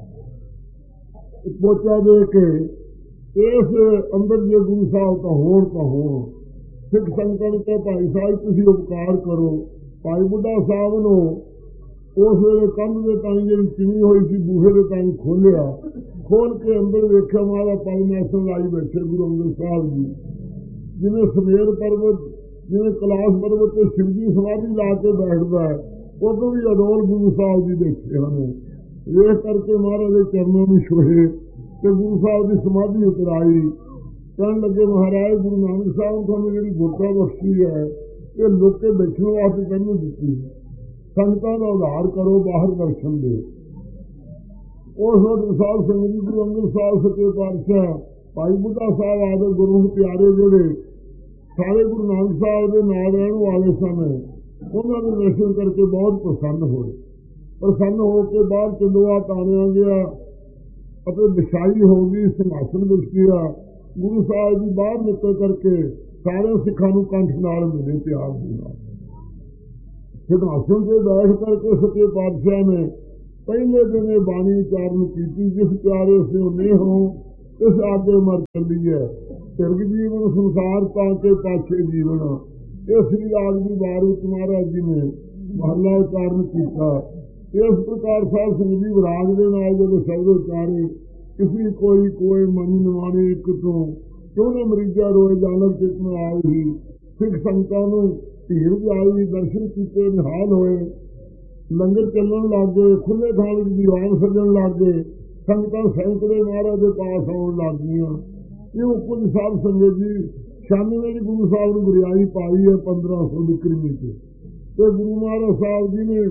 ਪੋਚਾ ਦੇ ਕੇ ਇਸ ਅੰਦਰ ਜੇ ਗੁਰੂ ਸਾਹਿਬ ਤਾਂ ਹੋਣ ਤਾਂ ਹੋਣ। ਸਿੱਖ ਸੰਗਤਾਂ ਨੂੰ ਕਿਹਾ ਭਾਈ ਸਾਹਿਬ ਤੁਸੀਂ ਉਪਕਾਰ ਕਰੋ। ਭਾਈ ਬੁੱਢਾ ਸਾਹਿਬ ਨੂੰ ਉਸ ਵੇਲੇ ਕੰਧ ਦੇ ਤਾਈ ਜਿਹੜੀ ਚਿਣੀ ਹੋਈ ਸੀ ਬੂਹੇ ਦੇ ਤਾਈ ਖੋਲਿਆ। ਖੋਲ ਕੇ ਅੰਦਰ ਵੇਖਿਆ ਮਾਰਾ ਪਰਮੇਸ਼ਰ ਲਾਈ ਬੈਠੇ ਗੁਰੂ ਅੰਗਦ ਸਾਹਿਬ ਜੀ। ਜਿਵੇਂ ਸਮੇਰ ਪਰਬਤ, ਜਿਵੇਂ ਕੈਲਾਸ਼ ਪਰਬਤ ਤੇ ਸ਼ਿਵ ਜੀ ਸਮਾਧੀ ਲਾ ਕੇ ਬੈਠਦਾ ਹੈ, ਉਦੋਂ ਵੀ ਅਡੋਲ ਗੁਰੂ ਸਾਹਿਬ ਜੀ ਦੇਖੇ ਹਨ। ਵੇਖ ਕਰਕੇ ਮਹਾਰਾਜ ਦੇ ਚਰਨਾਂ ਨੂੰ ਛੋਹੇ ਤੇ ਗੁਰੂ ਸਾਹਿਬ ਦੀ ਸਮਾਧੀ ਉਤਰਾਈ। ਕਹਿਣ ਲੱਗੇ ਮਹਾਰਾਜ ਗੁਰੂ ਨਾਨਕ ਸਾਹਿਬ ਤੁਹਾਨੂੰ ਜਿਹੜੀ ਗੁਰਤਾ ਬਖਸ਼ੀ ਹੈ ਇਹ ਲੋਕੇ ਬੈਠਣ ਵਾਸਤੇ ਤੈਨੂੰ ਦਿੱਤੀ ਹੈ, ਸੰਗਤਾਂ ਦਾ ਉਧਾਰ ਕਰੋ, ਬਾਹਰ ਦਰਸ਼ਨ ਦਿਓ। ਉਸ ਵਕਤ ਸਾਹਿਬ ਸੰਗਤ ਜੀ ਗੁਰੂ ਅੰਗਦ ਸਾਹਿਬ ਸੱਚੇ ਪਾਤਸ਼ਾਹ, ਭਾਈ ਬੁੱਢਾ ਸਾਹਿਬ ਆਦਿ ਗੁਰੂ ਪਿਆਰੇ ਜਿਹੜੇ ਸਾਰੇ ਗੁਰੂ ਨਾਨਕ ਸਾਹਿਬ ਦੇ ਨਾਲ ਰਹਿਣ ਵਾਲੇ ਸਨ, ਉਹਨਾਂ ਦੇ ਦਰਸ਼ਨ ਕਰਕੇ ਬਹੁਤ ਪ੍ਰਸੰਨ ਹੋਏ। ਪ੍ਰਸੰਨ ਹੋ ਕੇ ਬਾਹਰ ਚੰਦੋਆ ਤਾਣਿਆ ਗਿਆ ਅਤੇ ਵਿਛਾਈ ਹੋ ਗਈ, ਸਿੰਘਾਸਨ ਵਿਛਿਆ। ਗੁਰੂ ਸਾਹਿਬ ਜੀ ਬਾਹਰ ਨਿਕਲ ਕਰਕੇ ਸਾਰੇ ਸਿੱਖਾਂ ਨੂੰ ਕੰਠ ਨਾਲ ਮਿਲੇ ਪਿਆਰ ਦੇ ਨਾਲ। ਸਿੰਘਾਸਨ ਤੇ ਬੈਠ ਕਰਕੇ ਸੱਚੇ ਪਾਤਸ਼ਾਹ ਨੇ ਪਹਿਲੇ ਦਿਨ ਇਹ ਬਾਣੀ ਉਚਾਰਨ ਕੀਤੀ, ਜਿਸ ਪਿਆਰੇ ਸਿਉ ਨੇਹੋ ਇਸ ਆਗੇ ਮਰ ਚੱਲੀ ਹੈ। ਤਿਰਗ ਜੀਵਨ ਸੰਸਾਰ ਤਾਂ ਕੇ ਪਾਛੇ ਜੀਵਨ, ਇਹ ਸ੍ਰੀ ਰਾਗ ਦੀ ਵਾਰ ਵਿੱਚ ਮਹਾਰਾਜ ਜੀ ਨੇ ਮਹਲਾ ਉਚਾਰਨ ਕੀਤਾ। ਇਸ ਪ੍ਰਕਾਰ ਸਾਧ ਸੰਗਤ ਜੀ ਵਿਰਾਗ ਦੇ ਨਾਲ ਜਦੋਂ ਸ਼ਬਦ ਉਚਾਰੇ, ਕਿਸੇ ਕੋਈ ਕੋਈ ਮਨ ਨਿਵਾਣੇ ਇੱਕ ਤੋਂ ਕਿਉਂ ਨਾ ਮਰੀਜਾ ਰੋਏ ਜਾਨਵ ਚਿਤ ਨੂੰ ਆਏ ਹੀ। ਸਿੱਖ ਸੰਗਤਾਂ ਨੂੰ ਧੀਰ ਜਾਈ, ਦਰਸ਼ਨ ਕੀਤੇ ਨਿਹਾਲ ਹੋਏ, ਲੰਗਰ ਚੱਲਣ ਲੱਗ ਗਏ, ਖੁੱਲੇ ਥਾਂ ਵਿੱਚ ਦੀਵਾਨ ਸੱਜਣ ਲੱਗ ਗਏ, ਸੰਗਤਾਂ ਸੈਂਕੜੇ ਮਹਾਰਾਜ ਦੇ ਪਾਸ ਆਉਣ ਲੱਗ ਗਈਆਂ। ਇਹ ਕੁਝ ਸਾਧ ਸੰਗਤ ਜੀ ਛਿਆਨਵੇਂ ਦੀ ਗੁਰੂ ਸਾਹਿਬ ਨੂੰ ਗੁਰਿਆਈ ਪਾਈ ਹੈ ਪੰਦਰਾਂ ਸੌ ਵਿਕਰਮੀ ਚ, ਤੇ ਗੁਰੂ ਮਹਾਰਾਜ ਸਾਹਿਬ ਜੀ ਨੇ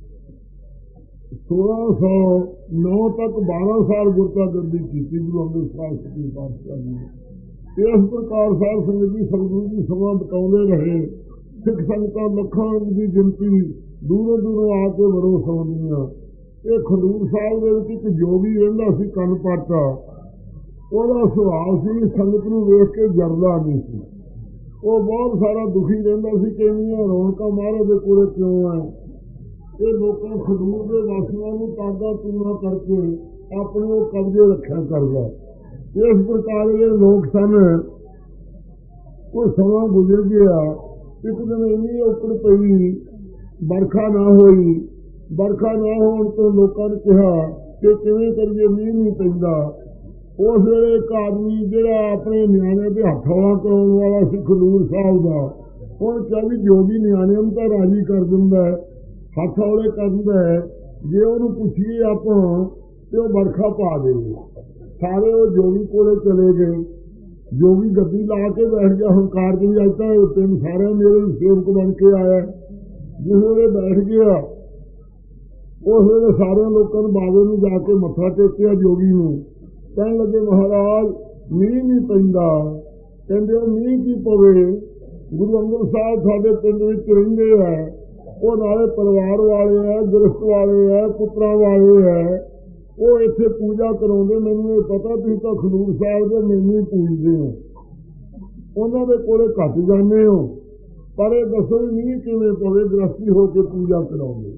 ਸੋਲਾਂ ਸੌ ਨੌ ਤੱਕ ਬਾਰਾਂ ਸਾਲ ਗੁਰਤਾ ਗੱਦੀ ਕੀਤੀ ਗੁਰੂ ਅੰਗਦ ਸਾਹਿਬ ਸੱਚੇ ਪਾਤਸ਼ਾਹ ਜੀ ਨੇ। ਇਸ ਪ੍ਰਕਾਰ ਸਾਧ ਸੰਗਤ ਜੀ ਸਤਿਗੁਰੂ ਜੀ ਸਮਾਂ ਬਤਾਉਂਦੇ ਰਹੇ। ਸਿੱਖ ਸੰਗਤਾਂ ਲੱਖਾਂ ਦੀ ਗਿਣਤੀ ਦੂਰੋਂ ਦੂਰੋਂ ਆ ਕੇ ਵਰੋ ਸੌਂਦੀਆਂ। ਇਹ ਖਡੂਰ ਸਾਹਿਬ ਦੇ ਵਿੱਚ ਇੱਕ ਜੋਗੀ ਰਹਿੰਦਾ ਸੀ ਕੰਨ ਪਾਟਾ, ਉਹਦਾ ਸੁਭਾਅ ਸੀ ਸੰਗਤ ਨੂੰ ਵੇਖ ਕੇ ਜਰਦਾ ਨਹੀਂ ਸੀ। ਉਹ ਬਹੁਤ ਸਾਰਾ ਦੁਖੀ ਰਹਿੰਦਾ ਸੀ ਕਿ ਇੰਨੀਆਂ ਰੌਣਕਾਂ ਮਹਾਰਾਜ ਦੇ ਕੋਲੇ ਕਿਉਂ ਹੈ। ਇਹ ਲੋਕਾਂ ਖਡੂਰ ਦੇ ਵਾਸੀਆਂ ਨੂੰ ਤਾਗਾ ਤੂਣਾ ਕਰਕੇ ਆਪਣੇ ਉਹ ਕਬਜ਼ੇ ਰੱਖਿਆ ਕਰਦਾ। ਇਸ ਪ੍ਰਕਾਰ ਦੇ ਲੋਕ ਸਨ। ਕੋਈ ਸਮਾਂ ਗੁਜ਼ਰ ਗਿਆ, ਇੱਕ ਦਿਨ ਇੰਨੀ ਔਕੜ ਪਈ, ਵਰਖਾ ਨਾ ਹੋਈ। ਵਰਖਾ ਨਾ ਹੋਣ ਤੋਂ ਲੋਕਾਂ ਨੇ ਕਿਹਾ ਕਿ ਕਿਵੇਂ ਕਰੀਏ, ਮੀਂਹ ਨਹੀਂ ਪੈਂਦਾ। ਉਸ ਵੇਲੇ ਇੱਕ ਆਦਮੀ ਜਿਹੜਾ ਆਪਣੇ ਨਿਆਣੇ ਦੇ ਹੱਥ ਹੌਲਾ ਕਰਾਉਣ ਵਾਲਾ ਸੀ ਖਡੂਰ ਸਾਹਿਬ ਦਾ, ਹੁਣ ਕਿਹਾ ਵੀ ਜੋਗੀ ਨਿਆਣਿਆਂ ਨੂੰ ਤਾਂ ਰਾਜੀ ਕਰ ਦਿੰਦਾ, ਹੱਥ ਹੌਲੇ ਕਰਦਾ ਹੈ, ਜੇ ਉਹਨੂੰ ਪੁੱਛੀਏ ਆਪਾਂ ਤੇ ਉਹ ਵਰਖਾ ਪਾ ਦੇਵੇ। ਸਾਰੇ ਉਹ ਜੋਗੀ ਕੋਲੇ ਚਲੇ ਗਏ। ਜੋਗੀ ਗੱਡੀ ਲਾ ਕੇ ਬੈਠ ਗਿਆ ਹੰਕਾਰ ਦੀ, ਅੱਜ ਤਾਂ ਤਿੰਨ ਸਾਰਿਆਂ ਮੇਰੇ ਸੇਵਕ ਬਣ ਕੇ ਆਇਆ। ਜਿਸ ਵੇਲੇ ਬੈਠ ਗਿਆ, ਉਸ ਵੇਲੇ ਸਾਰਿਆਂ ਲੋਕਾਂ ਨੂੰ ਬਾਬੇ ਨੂੰ ਜਾ ਕੇ ਮੱਥਾ ਟੇਕਿਆ ਜੋਗੀ ਨੂੰ। ਕਹਿਣ ਲੱਗੇ ਮਹਾਰਾਜ ਮੀਂਹ ਨਹੀਂ ਪੈਂਦਾ। ਕਹਿੰਦੇ ਉਹ ਮੀਂਹ ਕੀ ਪਵੇ, ਗੁਰੂ ਅੰਗਦ ਸਾਹਿਬ ਸਾਡੇ ਪਿੰਡ ਵਿੱਚ ਰਹਿੰਦੇ ਹੈ, ਉਹ ਨਾਲੇ ਪਰਿਵਾਰ ਵਾਲੇ ਹੈ, ਗ੍ਰਸਤ ਵਾਲੇ ਹੈ, ਪੁੱਤਰਾਂ ਵਾਲੇ ਹੈ, ਉਹ ਇੱਥੇ ਪੂਜਾ ਕਰਾਉਂਦੇ। ਮੈਨੂੰ ਇਹ ਪਤਾ ਤੁਸੀਂ ਤਾਂ ਖਡੂਰ ਸਾਹਿਬ ਦੇ ਮੈਨੂੰ ਹੀ ਪੂਜਦੇ ਹੋ, ਉਹਨਾਂ ਦੇ ਕੋਲੇ ਘੱਟ ਜਾਂਦੇ ਹੋ, ਪਰ ਇਹ ਦੱਸੋ ਵੀ ਮੀਂਹ ਕਿਵੇਂ ਪਵੇ, ਗ੍ਰਸਤੀ ਹੋ ਕੇ ਪੂਜਾ ਕਰਾਉਂਦੇ।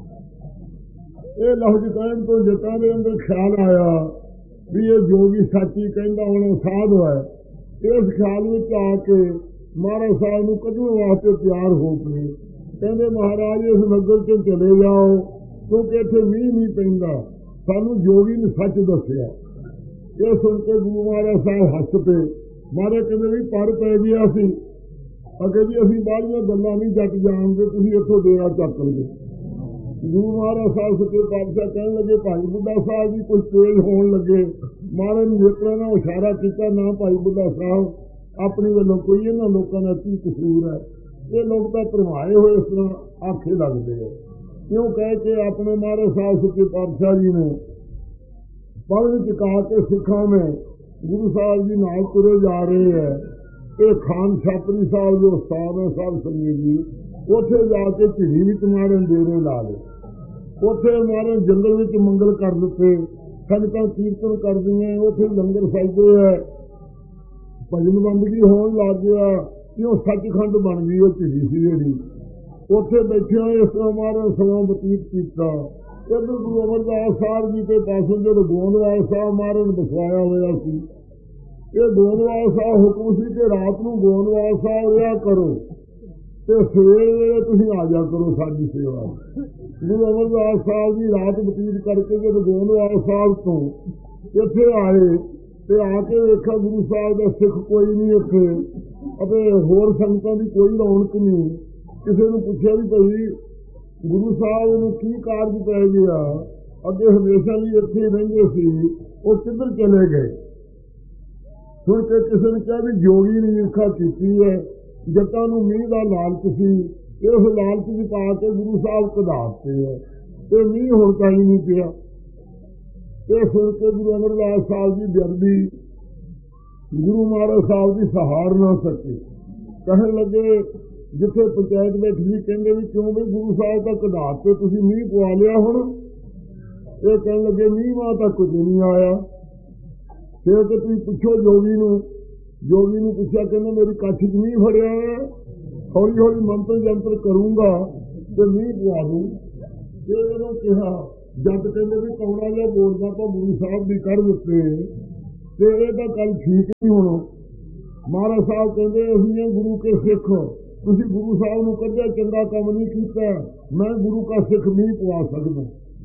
ਇਹ ਲਫ਼ਜ਼ ਕਹਿਣ ਤੋਂ ਜੱਟਾਂ ਦੇ ਅੰਦਰ ਖਿਆਲ ਆਇਆ ਵੀ ਇਹ ਜੋਗੀ ਸੱਚੀ ਕਹਿੰਦਾ ਹੁਣ ਸਾਧ ਹੈ। ਇਸ ਖਿਆਲ ਵਿੱਚ ਆ ਕੇ ਮਹਾਰਾਜ ਸਾਹਿਬ ਨੂੰ ਕੱਢਣ ਵਾਸਤੇ ਤਿਆਰ ਹੋ ਪਏ। ਕਹਿੰਦੇ ਮਹਾਰਾਜ ਇਸ ਨਗਰ ਚ ਚਲੇ ਜਾਓ, ਕਿਉਂਕਿ ਇੱਥੇ ਮੀਂਹ ਨਹੀਂ ਪੈਂਦਾ, ਸਾਨੂੰ ਜੋਗੀ ਨੇ ਸੱਚ ਦੱਸਿਆ। ਇਹ ਸੁਣ ਕੇ ਗੁਰੂ ਮਹਾਰਾਜ ਸਾਹਿਬ ਹੱਸ ਪਏ। ਮਹਾਰਾਜ ਕਹਿੰਦੇ ਵੀ ਪਰ ਪੈ ਗਿਆ ਸੀ, ਅੱਗੇ ਜੀ ਅਸੀਂ ਬਾਹਲੀਆਂ ਗੱਲਾਂ ਨਹੀਂ ਜੱਟ ਜਾਣਦੇ, ਤੁਸੀਂ ਇੱਥੋਂ ਡੇਰਾ ਚੱਕ ਲਓ। ਗੁਰੂ ਮਹਾਰਾਜ ਸਾਹਿਬ ਸੱਚੇ ਪਾਤਸ਼ਾਹ ਕਹਿਣ ਲੱਗੇ ਭਾਈ ਬੁੱਢਾ ਸਾਹਿਬ ਜੀ ਕੁਝ ਤੇਜ਼ ਹੋਣ ਲੱਗੇ। ਮਹਾਰਾਜ ਨੇ ਨੇਤਰਾਂ ਨਾਲ ਇਸ਼ਾਰਾ ਕੀਤਾ, ਨਾ ਭਾਈ ਬੁੱਢਾ ਸਾਹਿਬ ਆਪਣੀ ਵੱਲੋਂ ਕੋਈ ਇਹਨਾਂ ਲੋਕਾਂ ਦਾ ਕੀ ਕਸੂਰ ਹੈ, ਇਹ ਲੋਕ ਤਾਂ ਭਰਮਾਏ ਹੋਏ ਇਸ ਤਰ੍ਹਾਂ ਆਖੇ ਲੱਗਦੇ ਆ। ਕਿਉਂ ਕਹਿ ਕੇ ਆਪਣੇ ਮਹਾਰਾਜ ਸਾਹਿਬ ਸੱਚੇ ਪਾਤਸ਼ਾਹ ਜੀ ਨੇ ਪੜ੍ਹ ਚੁਕਾ ਕੇ ਸਿੱਖਾਂ में ਗੁਰੂ ਸਾਹਿਬ ਜੀ ਨਾਲ ਤੁਰੇ ਜਾ ਰਹੇ ਹੈ। ਇਹ ਖਾਨ ਛਾਪਰੀ ਸਾਹਿਬ ਜੋ ਉਸਤਾਦ ਹੈ ਸਾਹਿਬ ਸੰਗਤ ਜੀ, ਉੱਥੇ ਜਾ ਕੇ ਝਿੜੀ ਵਿੱਚ ਮਾਰਨ ਡੇਰੇ ਲਾ ਲਏ। ਉੱਥੇ ਮਾਰਨ ਜੰਗਲ ਵਿੱਚ ਮੰਗਲ ਕਰ ਦਿੱਤੇ, ਸੰਗਤਾਂ ਕੀਰਤਨ ਕਰਦੀਆਂ, ਉੱਥੇ ਲੰਗਰ ਛਕਦੇ ਹੈ, ਭਜਨ ਬੰਦਗੀ ਹੋਣ ਲੱਗ ਗਿਆ। ਕਿਉਂ ਸੱਚਖੰਡ ਬਣ ਗਈ ਉਹ ਝਿੜੀ ਸੀ ਜਿਹੜੀ। ਉੱਥੇ ਬੈਠਿਆਂ ਇਸ ਤਰ੍ਹਾਂ ਮਾਰਨ ਸਮਾਂ ਬਤੀਤ ਕੀਤਾ। ਇੱਧਰ ਗੁਰੂ ਅਮਰਦਾਸ ਸਾਹਿਬ ਜੀ ਦੇ ਪਾਸੋਂ ਜਦੋਂ ਗੋਂਦਵਾਲ ਸਾਹਿਬ ਮਾਰਨ ਬਸਵਾਇਆ ਹੋਇਆ ਸੀ। ਇਹ ਗੋਂਦਵਾਲ ਸਾਹਿਬ ਹੁਕਮ ਸੀ ਕਿ ਰਾਤ ਨੂੰ ਗੋਂਦਵਾਲ ਸਾਹਿਬ ਰਿਹਾ ਕਰੋ ਤੇ ਸਵੇਰੇ ਵੇਲੇ ਤੁਸੀਂ ਆ ਜਾ ਕਰੋ ਸਾਡੀ ਸੇਵਾ। ਗੁਰੂ ਅਮਰਦਾਸ ਸਾਹਿਬ ਜੀ ਰਾਤ ਬਤੀਤ ਕਰਕੇ ਜਦੋਂ ਗੋਂਦਵਾਲ ਸਾਹਿਬ ਤੋਂ ਇੱਥੇ ਆਏ ਤੇ ਆ ਕੇ ਵੇਖਿਆ ਗੁਰੂ ਸਾਹਿਬ ਦਾ ਸਿੱਖ ਕੋਈ ਨਹੀਂ ਇੱਥੇ, ਅਤੇ ਹੋਰ ਸੰਗਤਾਂ ਦੀ ਕੋਈ ਰੌਣਕ ਨਹੀਂ। ਕਿਸੇ ਨੂੰ ਪੁੱਛਿਆ ਵੀ ਭਾਈ ਗੁਰੂ ਸਾਹਿਬ ਨੂੰ ਕੀ ਕਾਰਜ ਪੈ ਗਿਆ, ਅੱਗੇ ਹਮੇਸ਼ਾ ਲਈ ਇੱਥੇ ਰਹਿੰਦੇ ਸੀ, ਉਹ ਕਿੱਧਰ ਚਲੇ ਗਏ। ਸੁਣ ਕੇ ਕਿਸੇ ਨੇ ਕਿਹਾ ਵੀ ਜੋਗੀ ਨੇ ਈਰਖਾ ਕੀਤੀ ਹੈ, ਜੱਟਾਂ ਨੂੰ ਮੀਂਹ ਦਾ ਲਾਲਚ ਸੀ, ਇਸ ਲਾਲਚ ਵਿੱਚ ਪਾ ਕੇ ਗੁਰੂ ਸਾਹਿਬ ਕਢਾਤੇ ਹੈ ਤੇ ਮੀਂਹ ਹੁਣ ਤਾਂ ਹੀ ਨਹੀਂ ਪਿਆ। ਇਹ ਸੁਣ ਕੇ ਗੁਰੂ ਅਮਰਦਾਸ ਸਾਹਿਬ ਜੀ ਬੇਅਦਬੀ ਗੁਰੂ ਮਹਾਰਾਜ ਸਾਹਿਬ ਦੀ ਸਹਾਰ ਨਾ ਸਕੇ। ਕਹਿਣ ਲੱਗੇ ਜਿੱਥੇ ਪੰਚਾਇਤ ਬੈਠੀ ਸੀ, ਕਹਿੰਦੇ ਵੀ ਕਿਉਂ ਵੀ ਗੁਰੂ ਸਾਹਿਬ ਤਾਂ ਕਢਾਤੇ, ਤੁਸੀਂ ਮੀਂਹ ਪਵਾ ਲਿਆ ਹੁਣ। ਇਹ ਕਹਿਣ ਲੱਗੇ ਮੀਂਹ ਮਾਂ ਤਾਂ ਕੁਝ ਨਹੀਂ ਆਇਆ। ਫਿਰ ਕਿ ਤੁਸੀਂ ਪੁੱਛੋ ਜੋਗੀ ਨੂੰ। ਜੋਗੀ ਨੂੰ ਪੁੱਛਿਆ, ਕਹਿੰਦਾ ਮੇਰੀ ਕੱਛ ਚ ਮੀਂਹ ਫੜਿਆ ਹੈ, ਹੌਲੀ ਹੌਲੀ ਮੰਤਰ ਜੰਤਰ ਕਰੂੰਗਾ ਤੇ ਮੀਂਹ ਪਵਾ ਦੂੰ। ਇਹ ਜਦੋਂ ਕਿਹਾ ਜਦ ਕਹਿੰਦੇ ਵੀ ਕੌੜਾ ਜਿਹਾ ਬੋਲਦਾ ਤਾਂ ਗੁਰੂ ਸਾਹਿਬ ਵੀ ਕਰ ਦਿੱਤੇ ਤੇ ਇਹ ਤਾਂ ਗੱਲ ਠੀਕ ਨਹੀਂ ਹੋਣਾ। ਮਹਾਰਾਜ ਸਾਹਿਬ ਕਹਿੰਦੇ ਅਸੀਂ ਗੁਰੂ ਕੇ ਸਿੱਖ, ਤੁਸੀਂ ਗੁਰੂ ਸਾਹਿਬ ਨੂੰ ਕੱਢਿਆ ਚੰਗਾ ਕੰਮ ਨਹੀਂ ਕੀਤਾ, ਮੈਂ ਗੁਰੂ ਕਾ ਸਿੱਖ ਨਹੀਂ ਪਵਾ ਸਕਦਾ।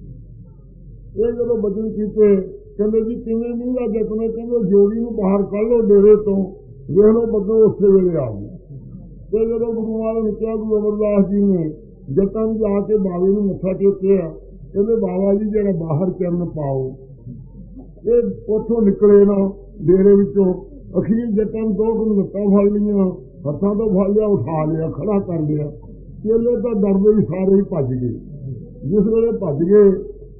ਇਹ ਜਦੋਂ ਬਚਨ ਕੀਤੇ ਕਹਿੰਦੇ ਜੀ ਕਿਵੇਂ ਮੂੰਹ ਦਾ ਜਤਨਾ, ਕਹਿੰਦੇ ਜੋਗੀ ਨੂੰ ਬਾਹਰ ਕੱਢ ਲਓ ਡੇਰੇ ਤੋਂ, ਵੇਖ ਲਓ ਬੱਦਲ ਉਸੇ ਵੇਲੇ ਆ ਗਏ। ਤੇ ਜਦੋਂ ਗੁਰੂ ਮਹਾਰਾਜ ਨੇ ਕਿਹਾ, ਗੁਰੂ ਅਮਰਦਾਸ ਜੀ ਨੇ ਜਤਨ ਜਾ ਕੇ ਬਾਵੇ ਨੂੰ ਮੱਥਾ ਟੇਕਿਆ, ਕਹਿੰਦੇ ਬਾਬਾ ਜੀ ਜਿਹੜਾ ਬਾਹਰ ਚਰਨ ਪਾਓ। ਇਹ ਉੱਥੋਂ ਨਿਕਲੇ ਨਾ ਡੇਰੇ ਵਿੱਚੋਂ, ਅਖੀਰ ਜਤਨ ਦੋ ਦਿਨ ਲੱਤਾਂ ਫੜ ਲਈਆਂ, ਹੱਥਾਂ ਤੋਂ ਫੜ ਲਿਆ, ਉਠਾ ਲਿਆ, ਖੜਾ ਕਰ ਲਿਆ। ਚੇਲੇ ਤਾਂ ਡਰਦੇ ਹੀ ਸਾਰੇ ਹੀ ਭੱਜ ਗਏ। ਜਿਸ ਵੇਲੇ ਭੱਜ ਗਏ,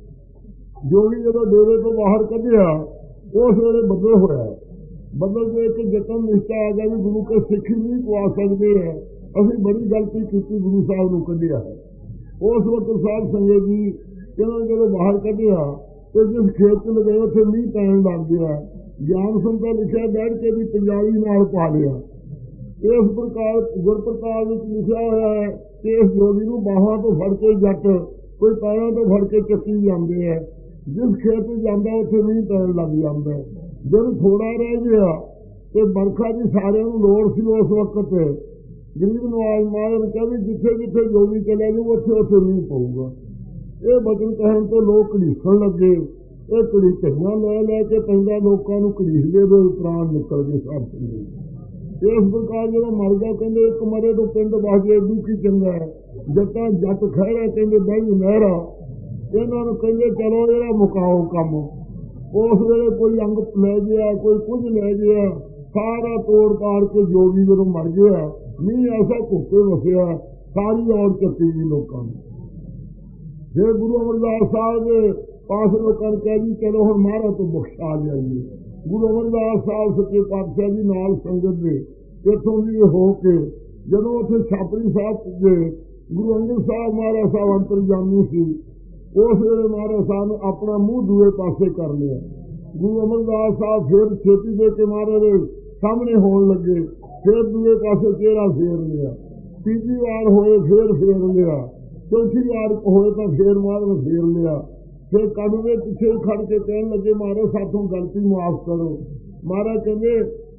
ਜੋਗੀ ਜਦੋਂ ਡੇਰੇ ਤੋਂ ਬਾਹਰ ਕੱਢਿਆ, ਉਸ ਵੇਲੇ ਬੱਦਲ ਹੋਇਆ। ਬੱਦਲ ਦੇ ਇੱਕ ਜਤਨ ਨਿਸ਼ਚਾ ਆ ਗਿਆ ਵੀ ਗੁਰੂ ਕੇ ਸਿੱਖ ਨਹੀਂ ਪਵਾ ਸਕਦੇ ਹੈ, ਅਸੀਂ ਬੜੀ ਗਲਤੀ ਕੀਤੀ, ਗੁਰੂ ਸਾਹਿਬ ਨੂੰ ਕੱਢਿਆ ਹੈ। ਉਸ ਵਕਤ ਸਾਧ ਸੰਗਤ ਜੀ ਇਹਨਾਂ ਜਦੋਂ ਬਾਹਰ ਕੱਢਿਆ ਤੇ ਜਿਸ ਖੇਤ ਚ ਲਗੇ ਉੱਥੇ ਮੀਂਹ ਪੈਣ ਲੱਗ ਗਿਆ। ਗਿਆਨ ਸੰਤਾਂ ਲਿਖਿਆ ਬੈਠ ਕੇ ਵੀ ਪੰਜਾਬੀ ਨਾਲ ਪਾ ਲਿਆ। ਇਸ ਪ੍ਰਕਾਰ ਗੁਰਪ੍ਰਤਾਪ ਵਿੱਚ ਲਿਖਿਆ ਹੋਇਆ ਹੈ ਕਿ ਇਸ ਜੋਗੀ ਨੂੰ ਬਾਹਾਂ ਤੋਂ ਫੜ ਕੇ ਜੱਟ, ਕੋਈ ਪੈਰਾਂ ਤੋਂ ਫੜ ਕੇ ਚੱਕੀ ਜਾਂਦੇ ਹੈ। ਜਿਸ ਖੇਤ ਵਿੱਚ ਜਾਂਦਾ ਉੱਥੇ ਮੀਂਹ ਪੈਣ ਲੱਗ ਜਾਂਦਾ। ਜਦੋਂ ਥੋੜਾ ਰਹਿ ਗਿਆ ਤੇ ਵਰਖਾ ਦੀ ਸਾਰਿਆਂ ਨੂੰ ਲੋੜ ਸੀ, ਉਸ ਵਕਤ ਗਰੀਬ ਨਵਾਜ਼ ਮਾਰਨ ਕਹਿੰਦੇ ਜਿੱਥੇ ਜਿੱਥੇ ਜੋਗੀ ਚਲਿਆ ਜਾਊ ਉੱਥੇ ਉੱਥੇ ਮੀਂਹ ਪਊਗਾ। ਇਹ ਬਚਨ ਕਹਿਣ ਤੋਂ ਲੋਕ ਘੜੀਸਣ ਲੱਗੇ। ਇਹ ਘੜੀਸਣੀਆਂ ਲੈ ਲੈ ਕੇ ਪੈਂਦਾ ਲੋਕਾਂ ਨੂੰ ਘੜੀਸਦੇ ਦੇ ਪ੍ਰਾਣ ਨਿਕਲ ਗਏ ਸਭ ਸੰਗੇ। ਇਸ ਪ੍ਰਕਾਰ ਜਦੋਂ ਮਰ ਗਿਆ ਕਹਿੰਦੇ ਇੱਕ ਮਰੇ ਤੋਂ ਪਿੰਡ ਬਾਜੇ ਦੁਖੀ ਚੰਗਾ ਹੈ, ਜੱਟਾਂ ਜੱਟ ਖਹਿਰਾ ਕਹਿੰਦੇ ਬਹਿ ਮਹਿਰਾ। ਇਹਨਾਂ ਨੂੰ ਕਹਿੰਦੇ ਚਲੋ ਇਹਦਾ ਮੁਕਾਓ ਕੰਮ। ਉਸ ਵੇਲੇ ਕੋਈ ਅੰਗ ਲੈ ਗਿਆ, ਕੋਈ ਕੁਝ ਲੈ ਗਿਆ, ਸਾਰਾ ਤੋੜ ਪਾੜ ਕੇ ਜੋਗੀ ਜਦੋਂ ਮਰ ਗਿਆ, ਮੀਂਹ ਐਸਾ ਧੁੱਪੇ ਵਸਿਆ, ਸਾਰੀ ਔਰ ਚੱਕੀ ਗਈ ਲੋਕਾਂ ਨੂੰ। ਫਿਰ ਗੁਰੂ ਅਮਰਦਾਸ ਸਾਹਿਬ ਦੇ ਪਾਸ ਲੋਕਾਂ ਨੇ ਕਿਹਾ ਜੀ ਚਲੋ ਹੁਣ ਮਹਾਰਾਜ ਤੋਂ ਬਖਸ਼ਾ ਜਾਈਏ। ਗੁਰੂ ਅਮਰਦਾਸ ਸਾਹਿਬ ਸੱਚੇ ਪਾਤਸ਼ਾਹ ਜੀ ਨਾਲ ਸੰਗਤ ਦੇ ਇੱਥੋਂ ਦੀ ਹੋ ਕੇ ਜਦੋਂ ਉੱਥੇ ਛਾਪੜੀ ਸਾਹਿਬ ਪੁੱਜੇ, ਗੁਰੂ ਅੰਗਦ ਸਾਹਿਬ ਮਹਾਰਾਜ ਸਾਹਿਬ ਅੰਤਰਜਾਮੀ ਸੀ। ਉਸ ਵੇਲੇ ਮਹਾਰਾਜ ਸਾਹਿਬ ਨੇ ਆਪਣਾ ਮੂੰਹ ਦੂਏ ਪਾਸੇ ਕਰ ਲਿਆ। ਗੁਰੂ ਅਮਰਦਾਸ ਸਾਹਿਬ ਫਿਰ ਛੇਤੀ ਦੇ ਕੇ ਮਹਾਰਾਜ ਦੇ ਸਾਹਮਣੇ ਹੋਣ ਲੱਗੇ, ਫਿਰ ਦੂਏ ਪਾਸੇ ਚਿਹਰਾ ਫੇਰ ਲਿਆ। ਤੀਜੀ ਵਾਰ ਹੋਏ ਫਿਰ ਫੇਰ ਲਿਆ, ਚੌਥੀ ਵਾਰ ਹੋਏ ਤਾਂ ਫੇਰ ਮਹਾਰਾਜ ਫੇਰ ਲਿਆ। ਫਿਰ ਕਦਮ ਦੇ ਪਿੱਛੇ ਖੜ ਕੇ ਕਹਿਣ ਲੱਗੇ ਮਹਾਰਾਜ ਸਾਥੋਂ ਗਲਤੀ ਮੁਆਫ ਕਰੋ। ਮਹਾਰਾਜ ਕਹਿੰਦੇ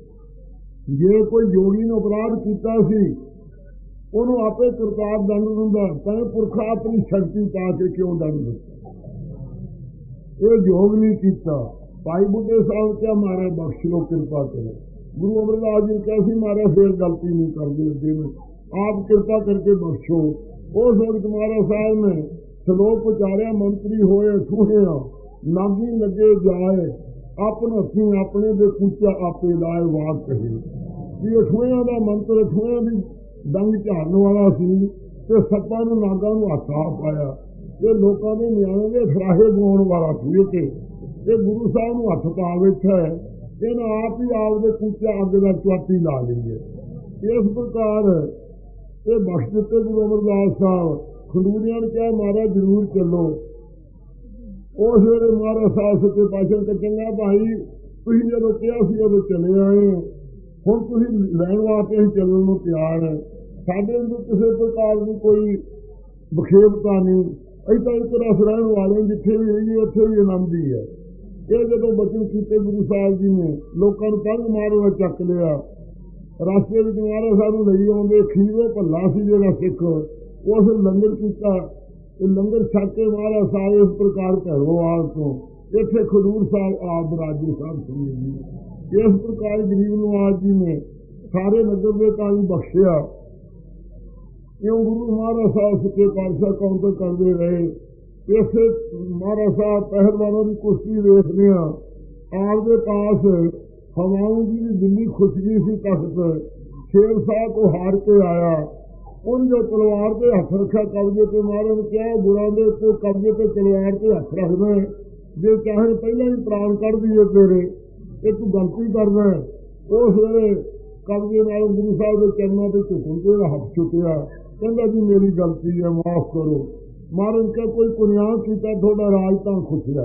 ਜੇ ਕੋਈ ਜੋਗੀ ਨੇ ਅਪਰਾਧ ਕੀਤਾ ਸੀ ਉਹਨੂੰ ਆਪੇ ਕਰਤਾਰ ਦੰਡ ਦਿੰਦਾ, ਤੈਂ ਪੁਰਖਾ ਆਪਣੀ ਸ਼ਕਤੀ ਪਾ ਕੇ ਕਿਉਂ ਦੰਡ ਦਿੱਤਾ? ਇਹ ਯੋਗ ਨਹੀਂ ਕੀਤਾ। ਭਾਈ ਬੁੱਢੇ ਸਾਹਿਬ ਕਿਹਾ ਮਹਾਰਾਜ ਬਖਸ਼ ਲੋ, ਕਿਰਪਾ ਕਰੋ। ਗੁਰੂ ਅਮਰਦਾਸ ਜੀ ਕਿਹਾ ਸੀ ਮਹਾਰਾਜ ਫੇਰ ਗਲਤੀ ਨਹੀਂ ਕਰਦੇ ਅੱਗੇ ਨੂੰ, ਆਪ ਕਿਰਪਾ ਕਰਕੇ ਬਖਸ਼ੋ। ਉਸ ਵਕਤ ਮਹਾਰਾਜ ਸਾਹਿਬ ਨੇ ਸਲੋਕ ਉਚਾਰਿਆ, ਮੰਤਰੀ ਹੋਏ ਠੂਹਿਆ ਨਾਗੀ ਲੱਗੇ ਜਾਏ, ਆਪਣ ਹੱਥੀਂ ਆਪਣੇ ਦੇ ਕੁੱਚਾ ਆਪੇ ਲਾਏ ਵਾਕ ਕਹੇ। ਕਿ ਅਠੂਹਿਆਂ ਦਾ ਮੰਤਰ ਅਠੂਹਿਆਂ ਦੀ ਡੰਗ ਝਾੜਨ ਵਾਲਾ ਸੀ ਤੇ ਸੱਪਾਂ ਨੂੰ ਨਾਗਾਂ ਨੂੰ ਹੱਥ ਆ ਪਾਇਆ। ਇਹ ਲੋਕਾਂ ਦੇ ਨਿਆਣੇ ਦੇ ਫਰਾਹੇ ਗਾਉਣ ਵਾਲਾ ਸੀ ਤੇ ਇਹ ਗੁਰੂ ਸਾਹਿਬ ਨੂੰ ਹੱਥ ਪਾ ਬੈਠਾ ਹੈ। ਇਹਨਾਂ ਆਪ ਹੀ ਆਪਦੇ ਕੁੱਚਾ ਅੱਗ ਦਾ ਚੁਆਤੀ ਲਾ ਲਈ ਹੈ। ਇਸ ਪ੍ਰਕਾਰ ਇਹ ਬਖਸ਼ ਦਿੱਤੇ ਗੁਰੂ ਅਮਰਦਾਸ ਸਾਹਿਬ। ਖੰਡੂਰੀਆਂ ਨੇ ਕਿਹਾ ਮਹਾਰਾਜ ਜ਼ਰੂਰ ਚੱਲੋ। ਉਸ ਵੇਲੇ ਮਹਾਰਾਜ ਸਾਹਿਬ ਸੱਚੇ ਪਾਤਸ਼ਾਹ ਨੇ ਚੰਗਾ ਭਾਈ ਤੁਸੀਂ ਜਦੋਂ ਕਿਹਾ ਸੀ ਉਦੋਂ ਚਲੇ ਆਏ, ਹੁਣ ਤੁਸੀਂ ਲੈਣ ਵਾਸਤੇ ਅਸੀਂ ਚੱਲਣ ਨੂੰ ਤਿਆਰ ਹੈ। ਸਾਡੇ ਅੰਦਰ ਕਿਸੇ ਪ੍ਰਕਾਰ ਦੀ ਕੋਈ ਵਿਖੇਪਤਾ ਨਹੀਂ, ਅਸੀਂ ਤਾਂ ਇੱਕ ਰਸ ਰਹਿਣ ਵਾਲੇ, ਜਿੱਥੇ ਵੀ ਰਹੀਏ ਉੱਥੇ ਵੀ ਆਨੰਦ ਹੀ ਹੈ। ਇਹ ਜਦੋਂ ਬਚਨ ਕੀਤੇ ਗੁਰੂ ਸਾਹਿਬ ਜੀ ਨੇ ਲੋਕਾਂ ਨੂੰ ਪੰਗ ਮਾਰੋ ਚੱਕ ਲਿਆ। ਰਸਤੇ ਵਿੱਚ ਮਹਾਰਾਜ ਸਾਹਿਬ ਨੂੰ ਲਈ ਆਉਂਦੇ ਖੀਰੋ ਭੱਲਾ ਸੀ ਜਿਹੜਾ ਸਿੱਖ, ਉਸ ਲੰਗਰ ਕੀਤਾ। ਇਹ ਲੰਗਰ ਛੱਕ ਕੇ ਮਹਾਰਾਜ ਸਾਹਿਬ ਇਸ ਪ੍ਰਕਾਰ ਭੈਰੋਵਾਲ ਤੋਂ ਇੱਥੇ ਖਡੂਰ ਸਾਹਿਬ ਆਪ ਰਾਜੇ ਸਾਹਿਬ ਸੁਣੀ ਜੀ। ਇਸ ਪ੍ਰਕਾਰ ਗਰੀਬ ਨਵਾਜ਼ ਜੀ ਨੇ ਸਾਰੇ ਨਗਰ ਦੇ ਤਾਂ ਹੀ ਬਖਸ਼ਿਆ। ਇਉਂ ਗੁਰੂ ਮਹਾਰਾਜ ਸਾਹਿਬ ਸੱਚੇ ਪਾਤਸ਼ਾਹ ਕਾਉਂਟਰ ਕਰਦੇ ਰਹੇ। ਇਸੇ ਮਹਾਰਾਜ ਸਾਹਿਬ ਪਹਿਲਵਾਨਾਂ ਦੀ ਕੁਸ਼ਤੀ ਵੇਖਦੇ ਹਾਂ। ਆਪਦੇ ਪਾਸ ਹਵਾਊਂ ਜੀ ਦੀ ਦਿੱਲੀ ਖੁਸ਼ਕੀ ਸੀ ਤਖਤ, ਸ਼ੇਰ ਸਾਹਿਬ ਤੋਂ ਹਾਰ ਕੇ ਆਇਆ। ਉਹਨੇ ਜੋ ਤਲਵਾਰ ਤੇ ਹੱਥ ਰੱਖਿਆ ਕਬਜ਼ੇ ਤੇ, ਮਹਾਰਾਜ ਨੇ ਕਿਹਾ ਗੁਰਾਂ ਦੇ ਉੱਤੇ ਕਬਜ਼ੇ ਤੇ ਤਲਵਾਰ ਤੇ ਹੱਥ ਰੱਖਦਾ, ਜੇ ਚਾਹੇ ਪਹਿਲਾਂ ਹੀ ਪ੍ਰਾਣ ਕੱਢ ਦਈਏ ਤੇਰੇ, ਇਹ ਤੂੰ ਗਲਤੀ ਕਰਦਾ। ਉਸ ਵੇਲੇ ਕਬਜ਼ੇ ਨਾਲ ਗੁਰੂ ਸਾਹਿਬ ਦੇ ਚਰਨਾਂ ਤੇ ਝੁਕਣ ਤੇ ਹੱਥ ਚੁੱਕਿਆ, ਕਹਿੰਦਾ ਜੀ ਮੇਰੀ ਗਲਤੀ ਹੈ, ਮਾਫ ਕਰੋ। ਮਹਾਰਾਜ ਕਿਹਾ ਕੋਈ ਕੁਨਿਆਂ ਕੀਤਾ, ਤੁਹਾਡਾ ਰਾਜ ਤਾਂ ਖੁੱਸਿਆ,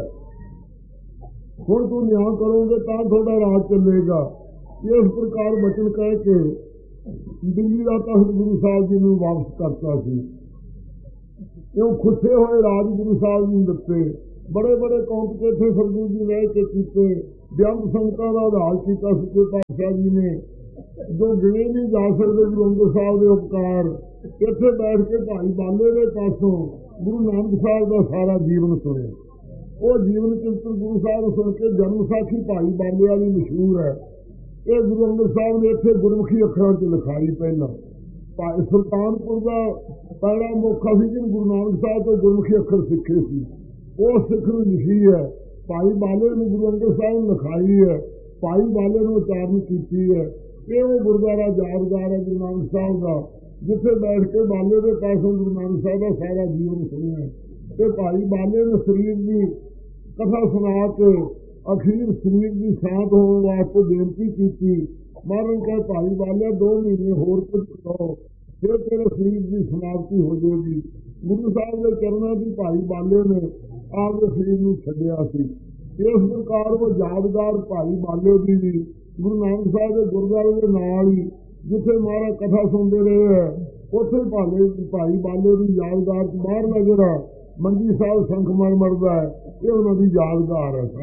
ਹੁਣ ਤੂੰ ਨਿਆਂ ਕਰੋਗੇ ਤਾਂ ਤੁਹਾਡਾ ਰਾਜ ਚੱਲੇਗਾ। ਇਸ ਪ੍ਰਕਾਰ ਬਚਨ ਕਹਿ ਕੇ ਦਿੱਲੀ ਦਾ ਤਖਤ ਗੁਰੂ ਸਾਹਿਬ ਜੀ ਨੂੰ ਵਾਪਸ ਕਰਤਾ ਸੀ। ਇਉਂ ਖੁੱਸੇ ਹੋਏ ਰਾਜ ਗੁਰੂ ਸਾਹਿਬ ਜੀ ਦਿੱਤੇ। ਬੜੇ ਬੜੇ ਕੰਪੀਟੀਸ਼ਨ ਸਤਿਗੁਰੂ ਜੀ ਰਹਿ ਕੇ ਕੀਤੇ। ਬੇਅੰਤ ਸੰਗਤਾਂ ਦਾ ਉਧਾਰ ਕੀਤਾ ਸੱਚੇ ਪਾਤਸ਼ਾਹ ਜੀ ਨੇ, ਜੋ ਗਿਣੇ ਨਹੀਂ ਜਾ ਸਕਦੇ ਗੁਰੂ ਅੰਗਦ ਸਾਹਿਬ ਦੇ ਉਪਕਾਰ। ਇੱਥੇ ਬੈਠ ਕੇ ਭਾਈ ਬਾਲੇ ਦੇ ਪਾਸੋਂ ਗੁਰੂ ਨਾਨਕ ਸਾਹਿਬ ਦਾ ਸਾਰਾ ਜੀਵਨ ਸੁਣਿਆ। ਉਹ ਜੀਵਨ ਚਿੰਤਨ ਗੁਰੂ ਸਾਹਿਬ ਸੁਣ ਕੇ ਜਨਮ ਸਾਖੀ ਭਾਈ ਬਾਲੇ ਵਾਲੀ ਮਸ਼ਹੂਰ ਹੈ। ਇਹ ਗੁਰੂ ਅੰਗਦ ਸਾਹਿਬ ਨੇ ਇੱਥੇ ਗੁਰਮੁਖੀ ਅੱਖਰਾਂ 'ਚ ਲਿਖਾਈ। ਪਹਿਲਾਂ ਭਾਈ ਸੁਲਤਾਨਪੁਰ ਦਾ ਪਹਿਲਾ ਮੌਕਾ ਸੀ ਜਿਹਨੂੰ ਗੁਰੂ ਨਾਨਕ ਸਾਹਿਬ ਤੋਂ ਗੁਰਮੁਖੀ ਅੱਖਰ ਸਿੱਖੇ ਸੀ, ਉਹ ਸਿੱਖ ਨੂੰ ਲਿਖੀ ਹੈ। ਭਾਈ ਬਾਲੇ ਨੂੰ ਗੁਰੂ ਅੰਗਦ ਸਾਹਿਬ ਨੇ ਲਿਖਾਈ ਹੈ। ਭਾਈ ਬਾਲੇ ਨੂੰ ਉਚਾਰਨ ਕੀਤੀ ਹੈ। ਇਹ ਉਹ ਗੁਰਦੁਆਰਾ ਯਾਦਗਾਰ ਹੈ ਗੁਰੂ ਨਾਨਕ ਸਾਹਿਬ ਦਾ, ਜਿੱਥੇ ਬੈਠ ਕੇ ਬਾਲੇ ਦੇ ਪਾਸੋਂ ਗੁਰੂ ਨਾਨਕ ਸਾਹਿਬ ਦਾ ਸਾਰਾ ਜੀਵਨ ਸੁਣਿਆ। ਤੇ ਭਾਈ ਬਾਲੇ ਨੇ ਸਰੀਰ ਦੀ ਕਥਾ ਸੁਣਾ ਕੇ ਅਖੀਰ ਸਰੀਰ ਦੀ ਸ਼ਾਂਤ ਹੋਣ ਵਾਸਤੇ ਬੇਨਤੀ ਕੀਤੀ। ਮਹਾਰਾਜ ਕਹੇ ਭਾਈ ਬਾਲੇ ਦੋ ਮਹੀਨੇ ਹੋਰ ਕੁਝ ਕਰੋ, ਫਿਰ ਤੇਰੇ ਸਰੀਰ ਦੀ ਸਮਾਪਤੀ ਹੋ ਜਾਏਗੀ। ਗੁਰੂ ਸਾਹਿਬ ਦੇ ਚਰਨਾਂ ਦੀ ਭਾਈ ਬਾਲੇ ਨੇ ਆਪਦੇ ਸਰੀਰ ਨੂੰ ਛੱਡਿਆ ਸੀ। ਇਸ ਪ੍ਰਕਾਰ ਉਹ ਯਾਦਗਾਰ ਭਾਈ ਬਾਲੇ ਦੀ ਵੀ ਗੁਰੂ ਨਾਨਕ ਸਾਹਿਬ ਦੇ ਗੁਰਦੁਆਰੇ ਦੇ ਨਾਲ ਹੀ, ਜਿੱਥੇ ਮਹਾਰਾਜ ਕਥਾ ਸੁਣਦੇ ਰਹੇ ਹੈ, ਉੱਥੇ ਭਾਲੇ ਭਾਈ ਬਾਲੇ ਦੀ ਯਾਦਗਾਰ ਬਾਹਰਲਾ ਜਿਹੜਾ ਮੰਜੀ ਸਾਹਿਬ ਸੰਖ ਮਰਮਰਦਾ ਹੈ, ਇਹ ਉਹਨਾਂ ਦੀ ਯਾਦਗਾਰ ਹੈ।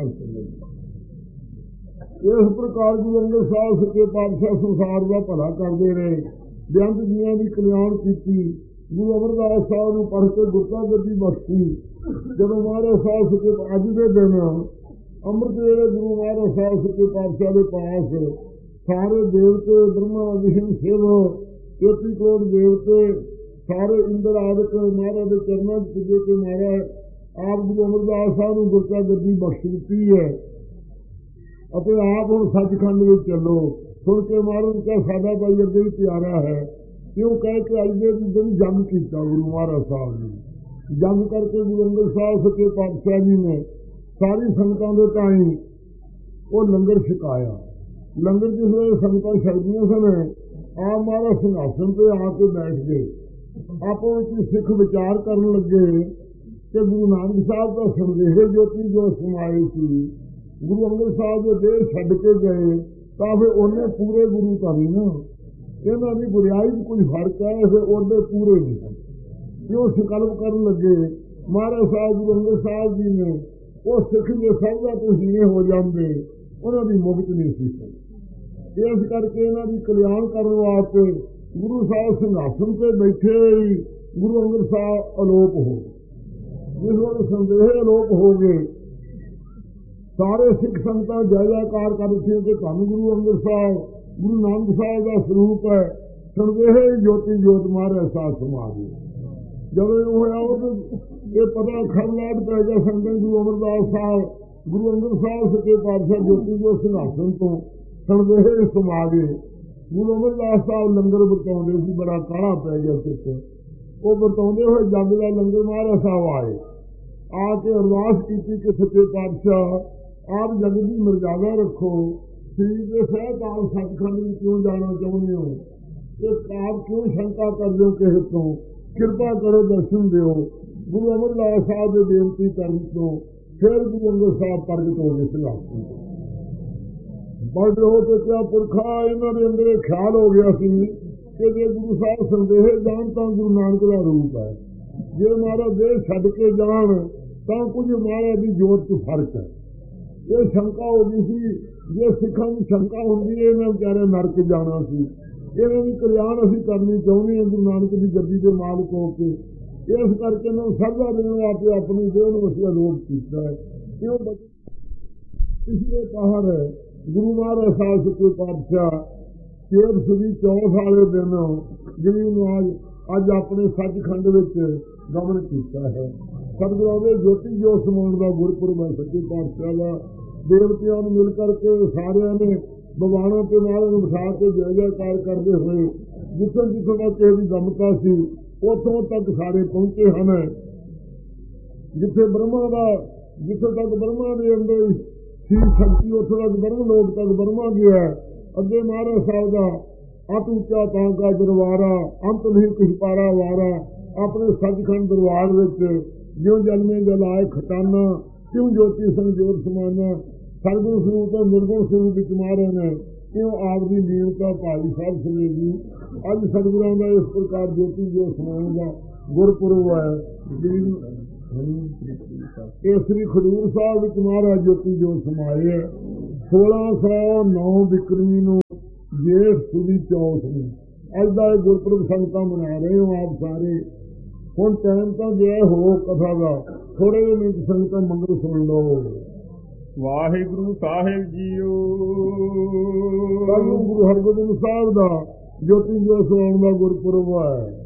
ਇਸ ਪ੍ਰਕਾਰ ਗੁਰੂ ਅੰਗਦ ਸਾਹਿਬ ਸੱਚੇ ਪਾਤਸ਼ਾਹ ਸੰਸਾਰ ਦਾ ਭਲਾ ਕਰਦੇ ਰਹੇ, ਬੇਅੰਤ ਜੀਆਂ ਦੀ ਕਲਿਆਣ ਕੀਤੀ। ਗੁਰੂ ਅਮਰਦਾਸ ਸਾਹਿਬ ਨੂੰ ਪੜ੍ਹ ਕੇ ਗੁਰਤਾ ਗੱਦੀ ਬਖਸ਼ੀ। ਜਦੋਂ ਮਹਾਰਾਜ ਸਾਹਿਬ ਸੱਚੇ ਅੱਜ ਦੇ ਦਿਨ ਅੰਮ੍ਰਿਤ ਵੇਲੇ ਗੁਰੂ ਮਹਾਰਾਜ ਸਾਹਿਬ ਸੱਚੇ ਪਾਤਸ਼ਾਹ ਦੇ ਪਾਸ ਸਾਰੇ ਦੇਵਤੇ ਬ੍ਰਹਮਾ ਵਿਸ਼ਨੂੰ ਸ਼ਿਵ ਤੇਤੀ ਕਰੋੜ ਦੇਵਤੇ ਸਾਰੇ ਇੰਦਰ ਆਦਿਕ ਮਹਾਰਾਜ ਦੇ ਚਰਨਾਂ 'ਚ ਪੁੱਜੇ ਕੇ ਮਹਾਰਾਜ ਆਪ ਗੁਰੂ ਅਮਰਦਾਸ ਸਾਹਿਬ ਨੂੰ ਗੁਰਤਾ ਗੱਦੀ ਬਖਸ਼ ਦਿੱਤੀ ਹੈ ਅਤੇ ਆਪ ਹੁਣ ਸੱਚਖੰਡ ਵਿੱਚ ਚੱਲੋ। ਸੁਣ ਕੇ ਮਹਾਰਾਜ ਕਾ ਸਾਡਾ ਭਾਈ ਅੱਗੇ ਵੀ ਪਿਆਰਾ ਹੈ, ਕਿਉਂ ਕਹਿ ਕੇ ਅੱਜ ਦੇ ਦਿਨ ਜੰਗ ਕੀਤਾ ਗੁਰੂ ਮਹਾਰਾਜ ਸਾਹਿਬ ਨੇ। ਜੰਗ ਕਰਕੇ ਗੁਰੂ ਅੰਗਦ ਸਾਹਿਬ ਸੱਚੇ ਪਾਤਸ਼ਾਹ ਜੀ ਨੇ ਸਾਰੀ ਸੰਗਤਾਂ ਦੇ ਤਾਈਂ ਉਹ ਲੰਗਰ ਛਕਾਇਆ। ਲੰਗਰ ਜਿਸ ਵੇਲੇ ਸੰਗਤਾਂ ਛਕਦੀਆਂ ਸਨ, ਆਪ ਮਹਾਰਾਜ ਸਿੰਘਾਸਨ ਤੇ ਆ ਕੇ ਬੈਠ ਗਏ। ਆਪੋ ਵਿੱਚ ਸਿੱਖ ਵਿਚਾਰ ਕਰਨ ਲੱਗੇ ਕਿ ਗੁਰੂ ਨਾਨਕ ਸਾਹਿਬ ਦਾ ਸੰਦੇਹ ਜੋਤੀ ਜੋ ਸਮਾਏ ਸੀ, ਗੁਰੂ ਅੰਗਦ ਸਾਹਿਬ ਦੇ ਦੇਹ ਛੱਡ ਕੇ ਗਏ ਤਾਂ ਫਿਰ ਉਹਨੇ ਪੂਰੇ ਗੁਰੂ ਤਾਂ ਨਹੀਂ ਨਾ, ਇਹਨਾਂ ਦੀ ਬੁਰਾਈ 'ਚ ਕੋਈ ਫਰਕ ਹੈ, ਫਿਰ ਉਹਦੇ ਪੂਰੇ ਨਹੀਂ ਹਨ। ਕਿਉਂ ਸੰਕਲਪ ਕਰਨ ਲੱਗੇ ਮਹਾਰਾਜ ਸਾਹਿਬ ਗੁਰੂ ਅੰਗਦ ਸਾਹਿਬ ਜੀ ਨੇ, ਉਹ ਸਿੱਖ ਜੇ ਸਭ ਦਾ ਤੁਸੀਂ ਹੋ ਜਾਂਦੇ, ਉਹਨਾਂ ਦੀ ਮੁਕਤ ਨਹੀਂ ਸੀ। ਇਸ ਕਰਕੇ ਇਹਨਾਂ ਦੀ ਕਲਿਆਣ ਕਰਨ ਵਾਸਤੇ ਗੁਰੂ ਸਾਹਿਬ ਸਿੰਘਾਸਨ ਤੇ ਬੈਠੇ ਹੀ ਗੁਰੂ ਅੰਗਦ ਸਾਹਿਬ ਅਲੋਪ ਹੋ ਗਏ। ਜਿਸ ਵੇਲੇ ਸੰਦੇਹ ਅਲੋਪ ਹੋ ਗਏ, ਸਾਰੇ ਸਿੱਖ ਸੰਗਤਾਂ ਜੈ ਜੈਕਾਰ ਕਰ ਦਿੱਤੀਆਂ ਕਿ ਧੰਨ ਗੁਰੂ ਅੰਗਦ ਸਾਹਿਬ ਗੁਰੂ ਨਾਨਕ ਸਾਹਿਬ ਦਾ ਸਰੂਪ ਹੈ। ਸੰਦੇਹ ਜੋਤੀ ਜੋਤ ਮਹਾਰਾਜ ਸਾਹਿਬ ਸਮਾ ਗਏ। ਜਦੋਂ ਇਹ ਹੋਇਆ ਉਹ ਇਹ ਪਤਾ ਖਰਲਾਟ ਪੈ ਗਿਆ ਸੰਗਤ ਗੁਰੂ ਅਮਰਦਾਸ ਸਾਹਿਬ ਗੁਰੂ ਅੰਗਦ ਸਾਹਿਬ ਸੱਚੇ ਪਾਤਸ਼ਾਹ ਜੋਤੀ ਜੋਤ ਸਿੰਘਾਸਨ ਤੋਂ ਸੰਦੇਹ ਸਮਾ ਗਏ। ਗੁਰੂ ਅਮਰਦਾਸ ਸਾਹਿਬ ਲੰਗਰ ਵਰਤਾਉਂਦੇ ਸੀ, ਬੜਾ ਕਾਹਲਾ ਪੈ ਗਿਆ ਚਿੱਤ। ਉਹ ਵਰਤਾਉਂਦੇ ਹੋਏ ਜੱਗ ਦਾ ਲੰਗਰ ਮਹਾਰਾਜ ਸਾਹਿਬ ਆਏ, ਆ ਕੇ ਅਰਦਾਸ ਕੀਤੀ ਕਿ ਸੱਚੇ ਪਾਤਸ਼ਾਹ ਆਪ ਜਗ ਦੀ ਮਰਜ਼ਾਦਾ ਰੱਖੋ, ਸਰੀਰ ਦੇ ਸਹਿਤ ਆਪ ਸੱਚਖੰਡ ਵਿੱਚ ਕਿਉਂ ਜਾਣਾ ਚਾਹੁੰਦੇ ਹੋ, ਇਹ ਆਪ ਕਿਉਂ ਸ਼ੰਕਾ ਕਰਦੇ ਹੋ ਕਿਸੇ ਤੋਂ, ਕਿਰਪਾ ਕਰੋ ਦਰਸ਼ਨ ਦਿਓ। ਗੁਰੂ ਅਮਰਦਾਸ ਸਾਹਿਬ ਦੇ ਬੇਨਤੀ ਕਰਨ ਤੋਂ ਫਿਰ ਗੁਰੂ ਅੰਗਦ ਸਾਹਿਬ ਪ੍ਰਗਟ ਹੋ ਗਏ ਸਿੰਘਾਸਨ ਤੋਂ। ਬੜ ਹੋ ਕੇ ਕਿਆ ਪੁਰਖਾ ਇਹਨਾਂ ਦੇ ਅੰਦਰ ਖਿਆਲ ਹੋ ਗਿਆ ਸੀ ਕਿ ਜੇ ਗੁਰੂ ਸਾਹਿਬ ਸੰਦੇਹ ਜਾਣ ਤਾਂ ਗੁਰੂ ਨਾਨਕ ਦਾ ਰੂਪ ਹੈ, ਜੇ ਮਹਾਰਾਜ ਦੇਹ ਛੱਡ ਕੇ ਜਾਣ ਤਾਂ ਕੁਝ ਮਹਾਰਾਜ ਦੀ ਜੋਤ 'ਚ ਫਰਕ ਹੈ। ਇਹ ਸ਼ੰਕਾ ਹੋ ਗਈ ਸੀ, ਜੇ ਸਿੱਖਾਂ ਨੂੰ ਸ਼ੰਕਾ ਹੁੰਦੀ ਹੈ ਇਹਨਾਂ ਵਿਚਾਰੇ ਨਰਕ ਜਾਣਾ ਸੀ। ਇਹਨਾਂ ਦੀ ਕਲਿਆਣ ਅਸੀਂ ਕਰਨੀ ਚਾਹੁੰਦੇ ਹਾਂ ਗੁਰੂ ਨਾਨਕ ਦੀ ਗੱਦੀ ਦੇ ਮਾਲਕ ਹੋ ਕੇ, ਇਸ ਕਰਕੇ ਇਹਨਾਂ ਨੂੰ ਸਰਦਾ ਦੇਣ ਵਾਸਤੇ ਆਪਣੀ ਦੇਹ ਨੂੰ ਅਸੀਂ ਅਲੋਪ ਕੀਤਾ ਹੈ। ਕਿਉਂ ਪਿਛਲੇ ਪਹਾੜ ਗੁਰੂ ਮਹਾਰਾਜ ਸਾਹਿਬ ਸੱਚੇ ਪਾਤਸ਼ਾਹ ਤੇਰ ਸਦੀ ਚੌਂਹਠ ਵਾਲੇ ਦਿਨ ਜਿਹਨੂੰ ਨੂੰ ਅੱਜ ਅੱਜ ਆਪਣੇ ਸੱਚਖੰਡ ਵਿੱਚ ਗਮਨ ਕੀਤਾ ਹੈ। ਸਤਿਗੁਰਾਂ ਦੇ ਜੋਤੀ ਜੋਤ ਸਮਾਉਣ ਦਾ ਗੁਰਪੁਰਬ ਹੈ ਸੱਚੇ ਪਾਤਸ਼ਾਹ ਦਾ। ਦੇਵਤਿਆਂ ਨੂੰ ਮਿਲ ਕਰਕੇ ਸਾਰਿਆਂ ਨੇ ਭਗਵਾਨਾਂ ਤੇ ਮਹਾਰਾਜ ਨੂੰ ਬਿਠਾ ਕੇ ਜੈ ਜੈਕਾਰ ਕਰਦੇ ਹੋਏ ਜਿੱਥੋਂ ਜਿੱਥੋਂ ਤੱਕ ਕਿਸੇ ਦੀ ਦਮਤਾ ਸੀ ਉੱਥੋਂ ਤੱਕ ਸਾਰੇ ਪਹੁੰਚੇ ਹਨ। ਜਿੱਥੇ ਬ੍ਰਹਮਾ ਦਾ ਜਿੱਥੋਂ ਤੱਕ ਬ੍ਰਹਮਾ ਦੇ ਅੰਦਰ ਸੀ ਸ਼ਕਤੀ, ਉੱਥੋਂ ਤੱਕ ਬ੍ਰਹਮ ਲੋਕ ਤੱਕ ਬ੍ਰਹਮਾ ਗਿਆ। ਅੱਗੇ ਮਹਾਰਾਜ ਸਾਹਿਬ ਦਾ ਅਤ ਉੱਚਾ ਤਾਂ ਕਾ ਦਰਬਾਰਾ, ਅੰਤ ਨਹੀਂ ਕਿਛ ਪਾਰਾ ਵਾਰਾ। ਆਪਣੇ ਸੱਚਖੰਡ ਦਰਬਾਰ ਵਿੱਚ ਜਿਉਂ ਜਨਮੇ ਜਲਾਏ ਖਟਾਨਾ, ਕਿਉਂ ਜੋਤੀ ਸੰਜੋਤ ਸਮਾਨਾ। ਸਰਗੁਣ ਸਰੂਪ ਤੋਂ ਨਿਰਗੁਣ ਸਰੂਪ ਵਿੱਚ ਮਹਾਰਾਜ ਨੇ ਕਿਉਂ ਆਪ ਦੀ ਲੀਨਤਾ ਭਾਈ ਸਾਹਿਬ ਸਮੇਂ ਦੀ ਅੱਜ ਸਤਿਗੁਰਾਂ ਦਾ ਇਸ ਪ੍ਰਕਾਰ ਜੋਤੀ ਜੋ ਸਮਾਉਣ ਦਾ ਗੁਰਪੁਰਬ ਹੈ। ਇਹ ਸ੍ਰੀ ਖਡੂਰ ਸਾਹਿਬ ਵਿੱਚ ਮਹਾਰਾਜ ਜੋਤੀ ਜੋਤ ਸਮਾਏ ਹੈ। ਸੋਲਾਂ ਸੌ ਨੌ ਬਿਕਰਮੀ ਨੂੰ ਜੇਠ ਸੁਦੀ ਚੌਥ ਨੂੰ ਅੱਜ ਦਾ ਇਹ ਗੁਰਪੁਰਬ ਸੰਗਤਾਂ ਮਨਾ ਰਹੇ ਹੋ ਆਪ ਸਾਰੇ। ਹੁਣ ਟਾਈਮ ਤਾਂ ਗਿਆ ਹੋ ਕਥਾ ਦਾ, ਥੋੜੇ ਜਿਹੇ ਮਿੰਟ ਸੰਗਤਾਂ ਮੰਗਲ ਸੁਣ ਲਓ। ਵਾਹਿਗੁਰੂ ਸਾਹਿਬ ਜੀਓ। ਕੱਲ੍ਹ ਨੂੰ ਗੁਰੂ ਹਰਗੋਬਿੰਦ ਸਾਹਿਬ ਦਾ ਜੋਤੀ ਜੋਤ ਸਮਾਉਣ ਦਾ ਗੁਰਪੁਰਬ ਹੈ।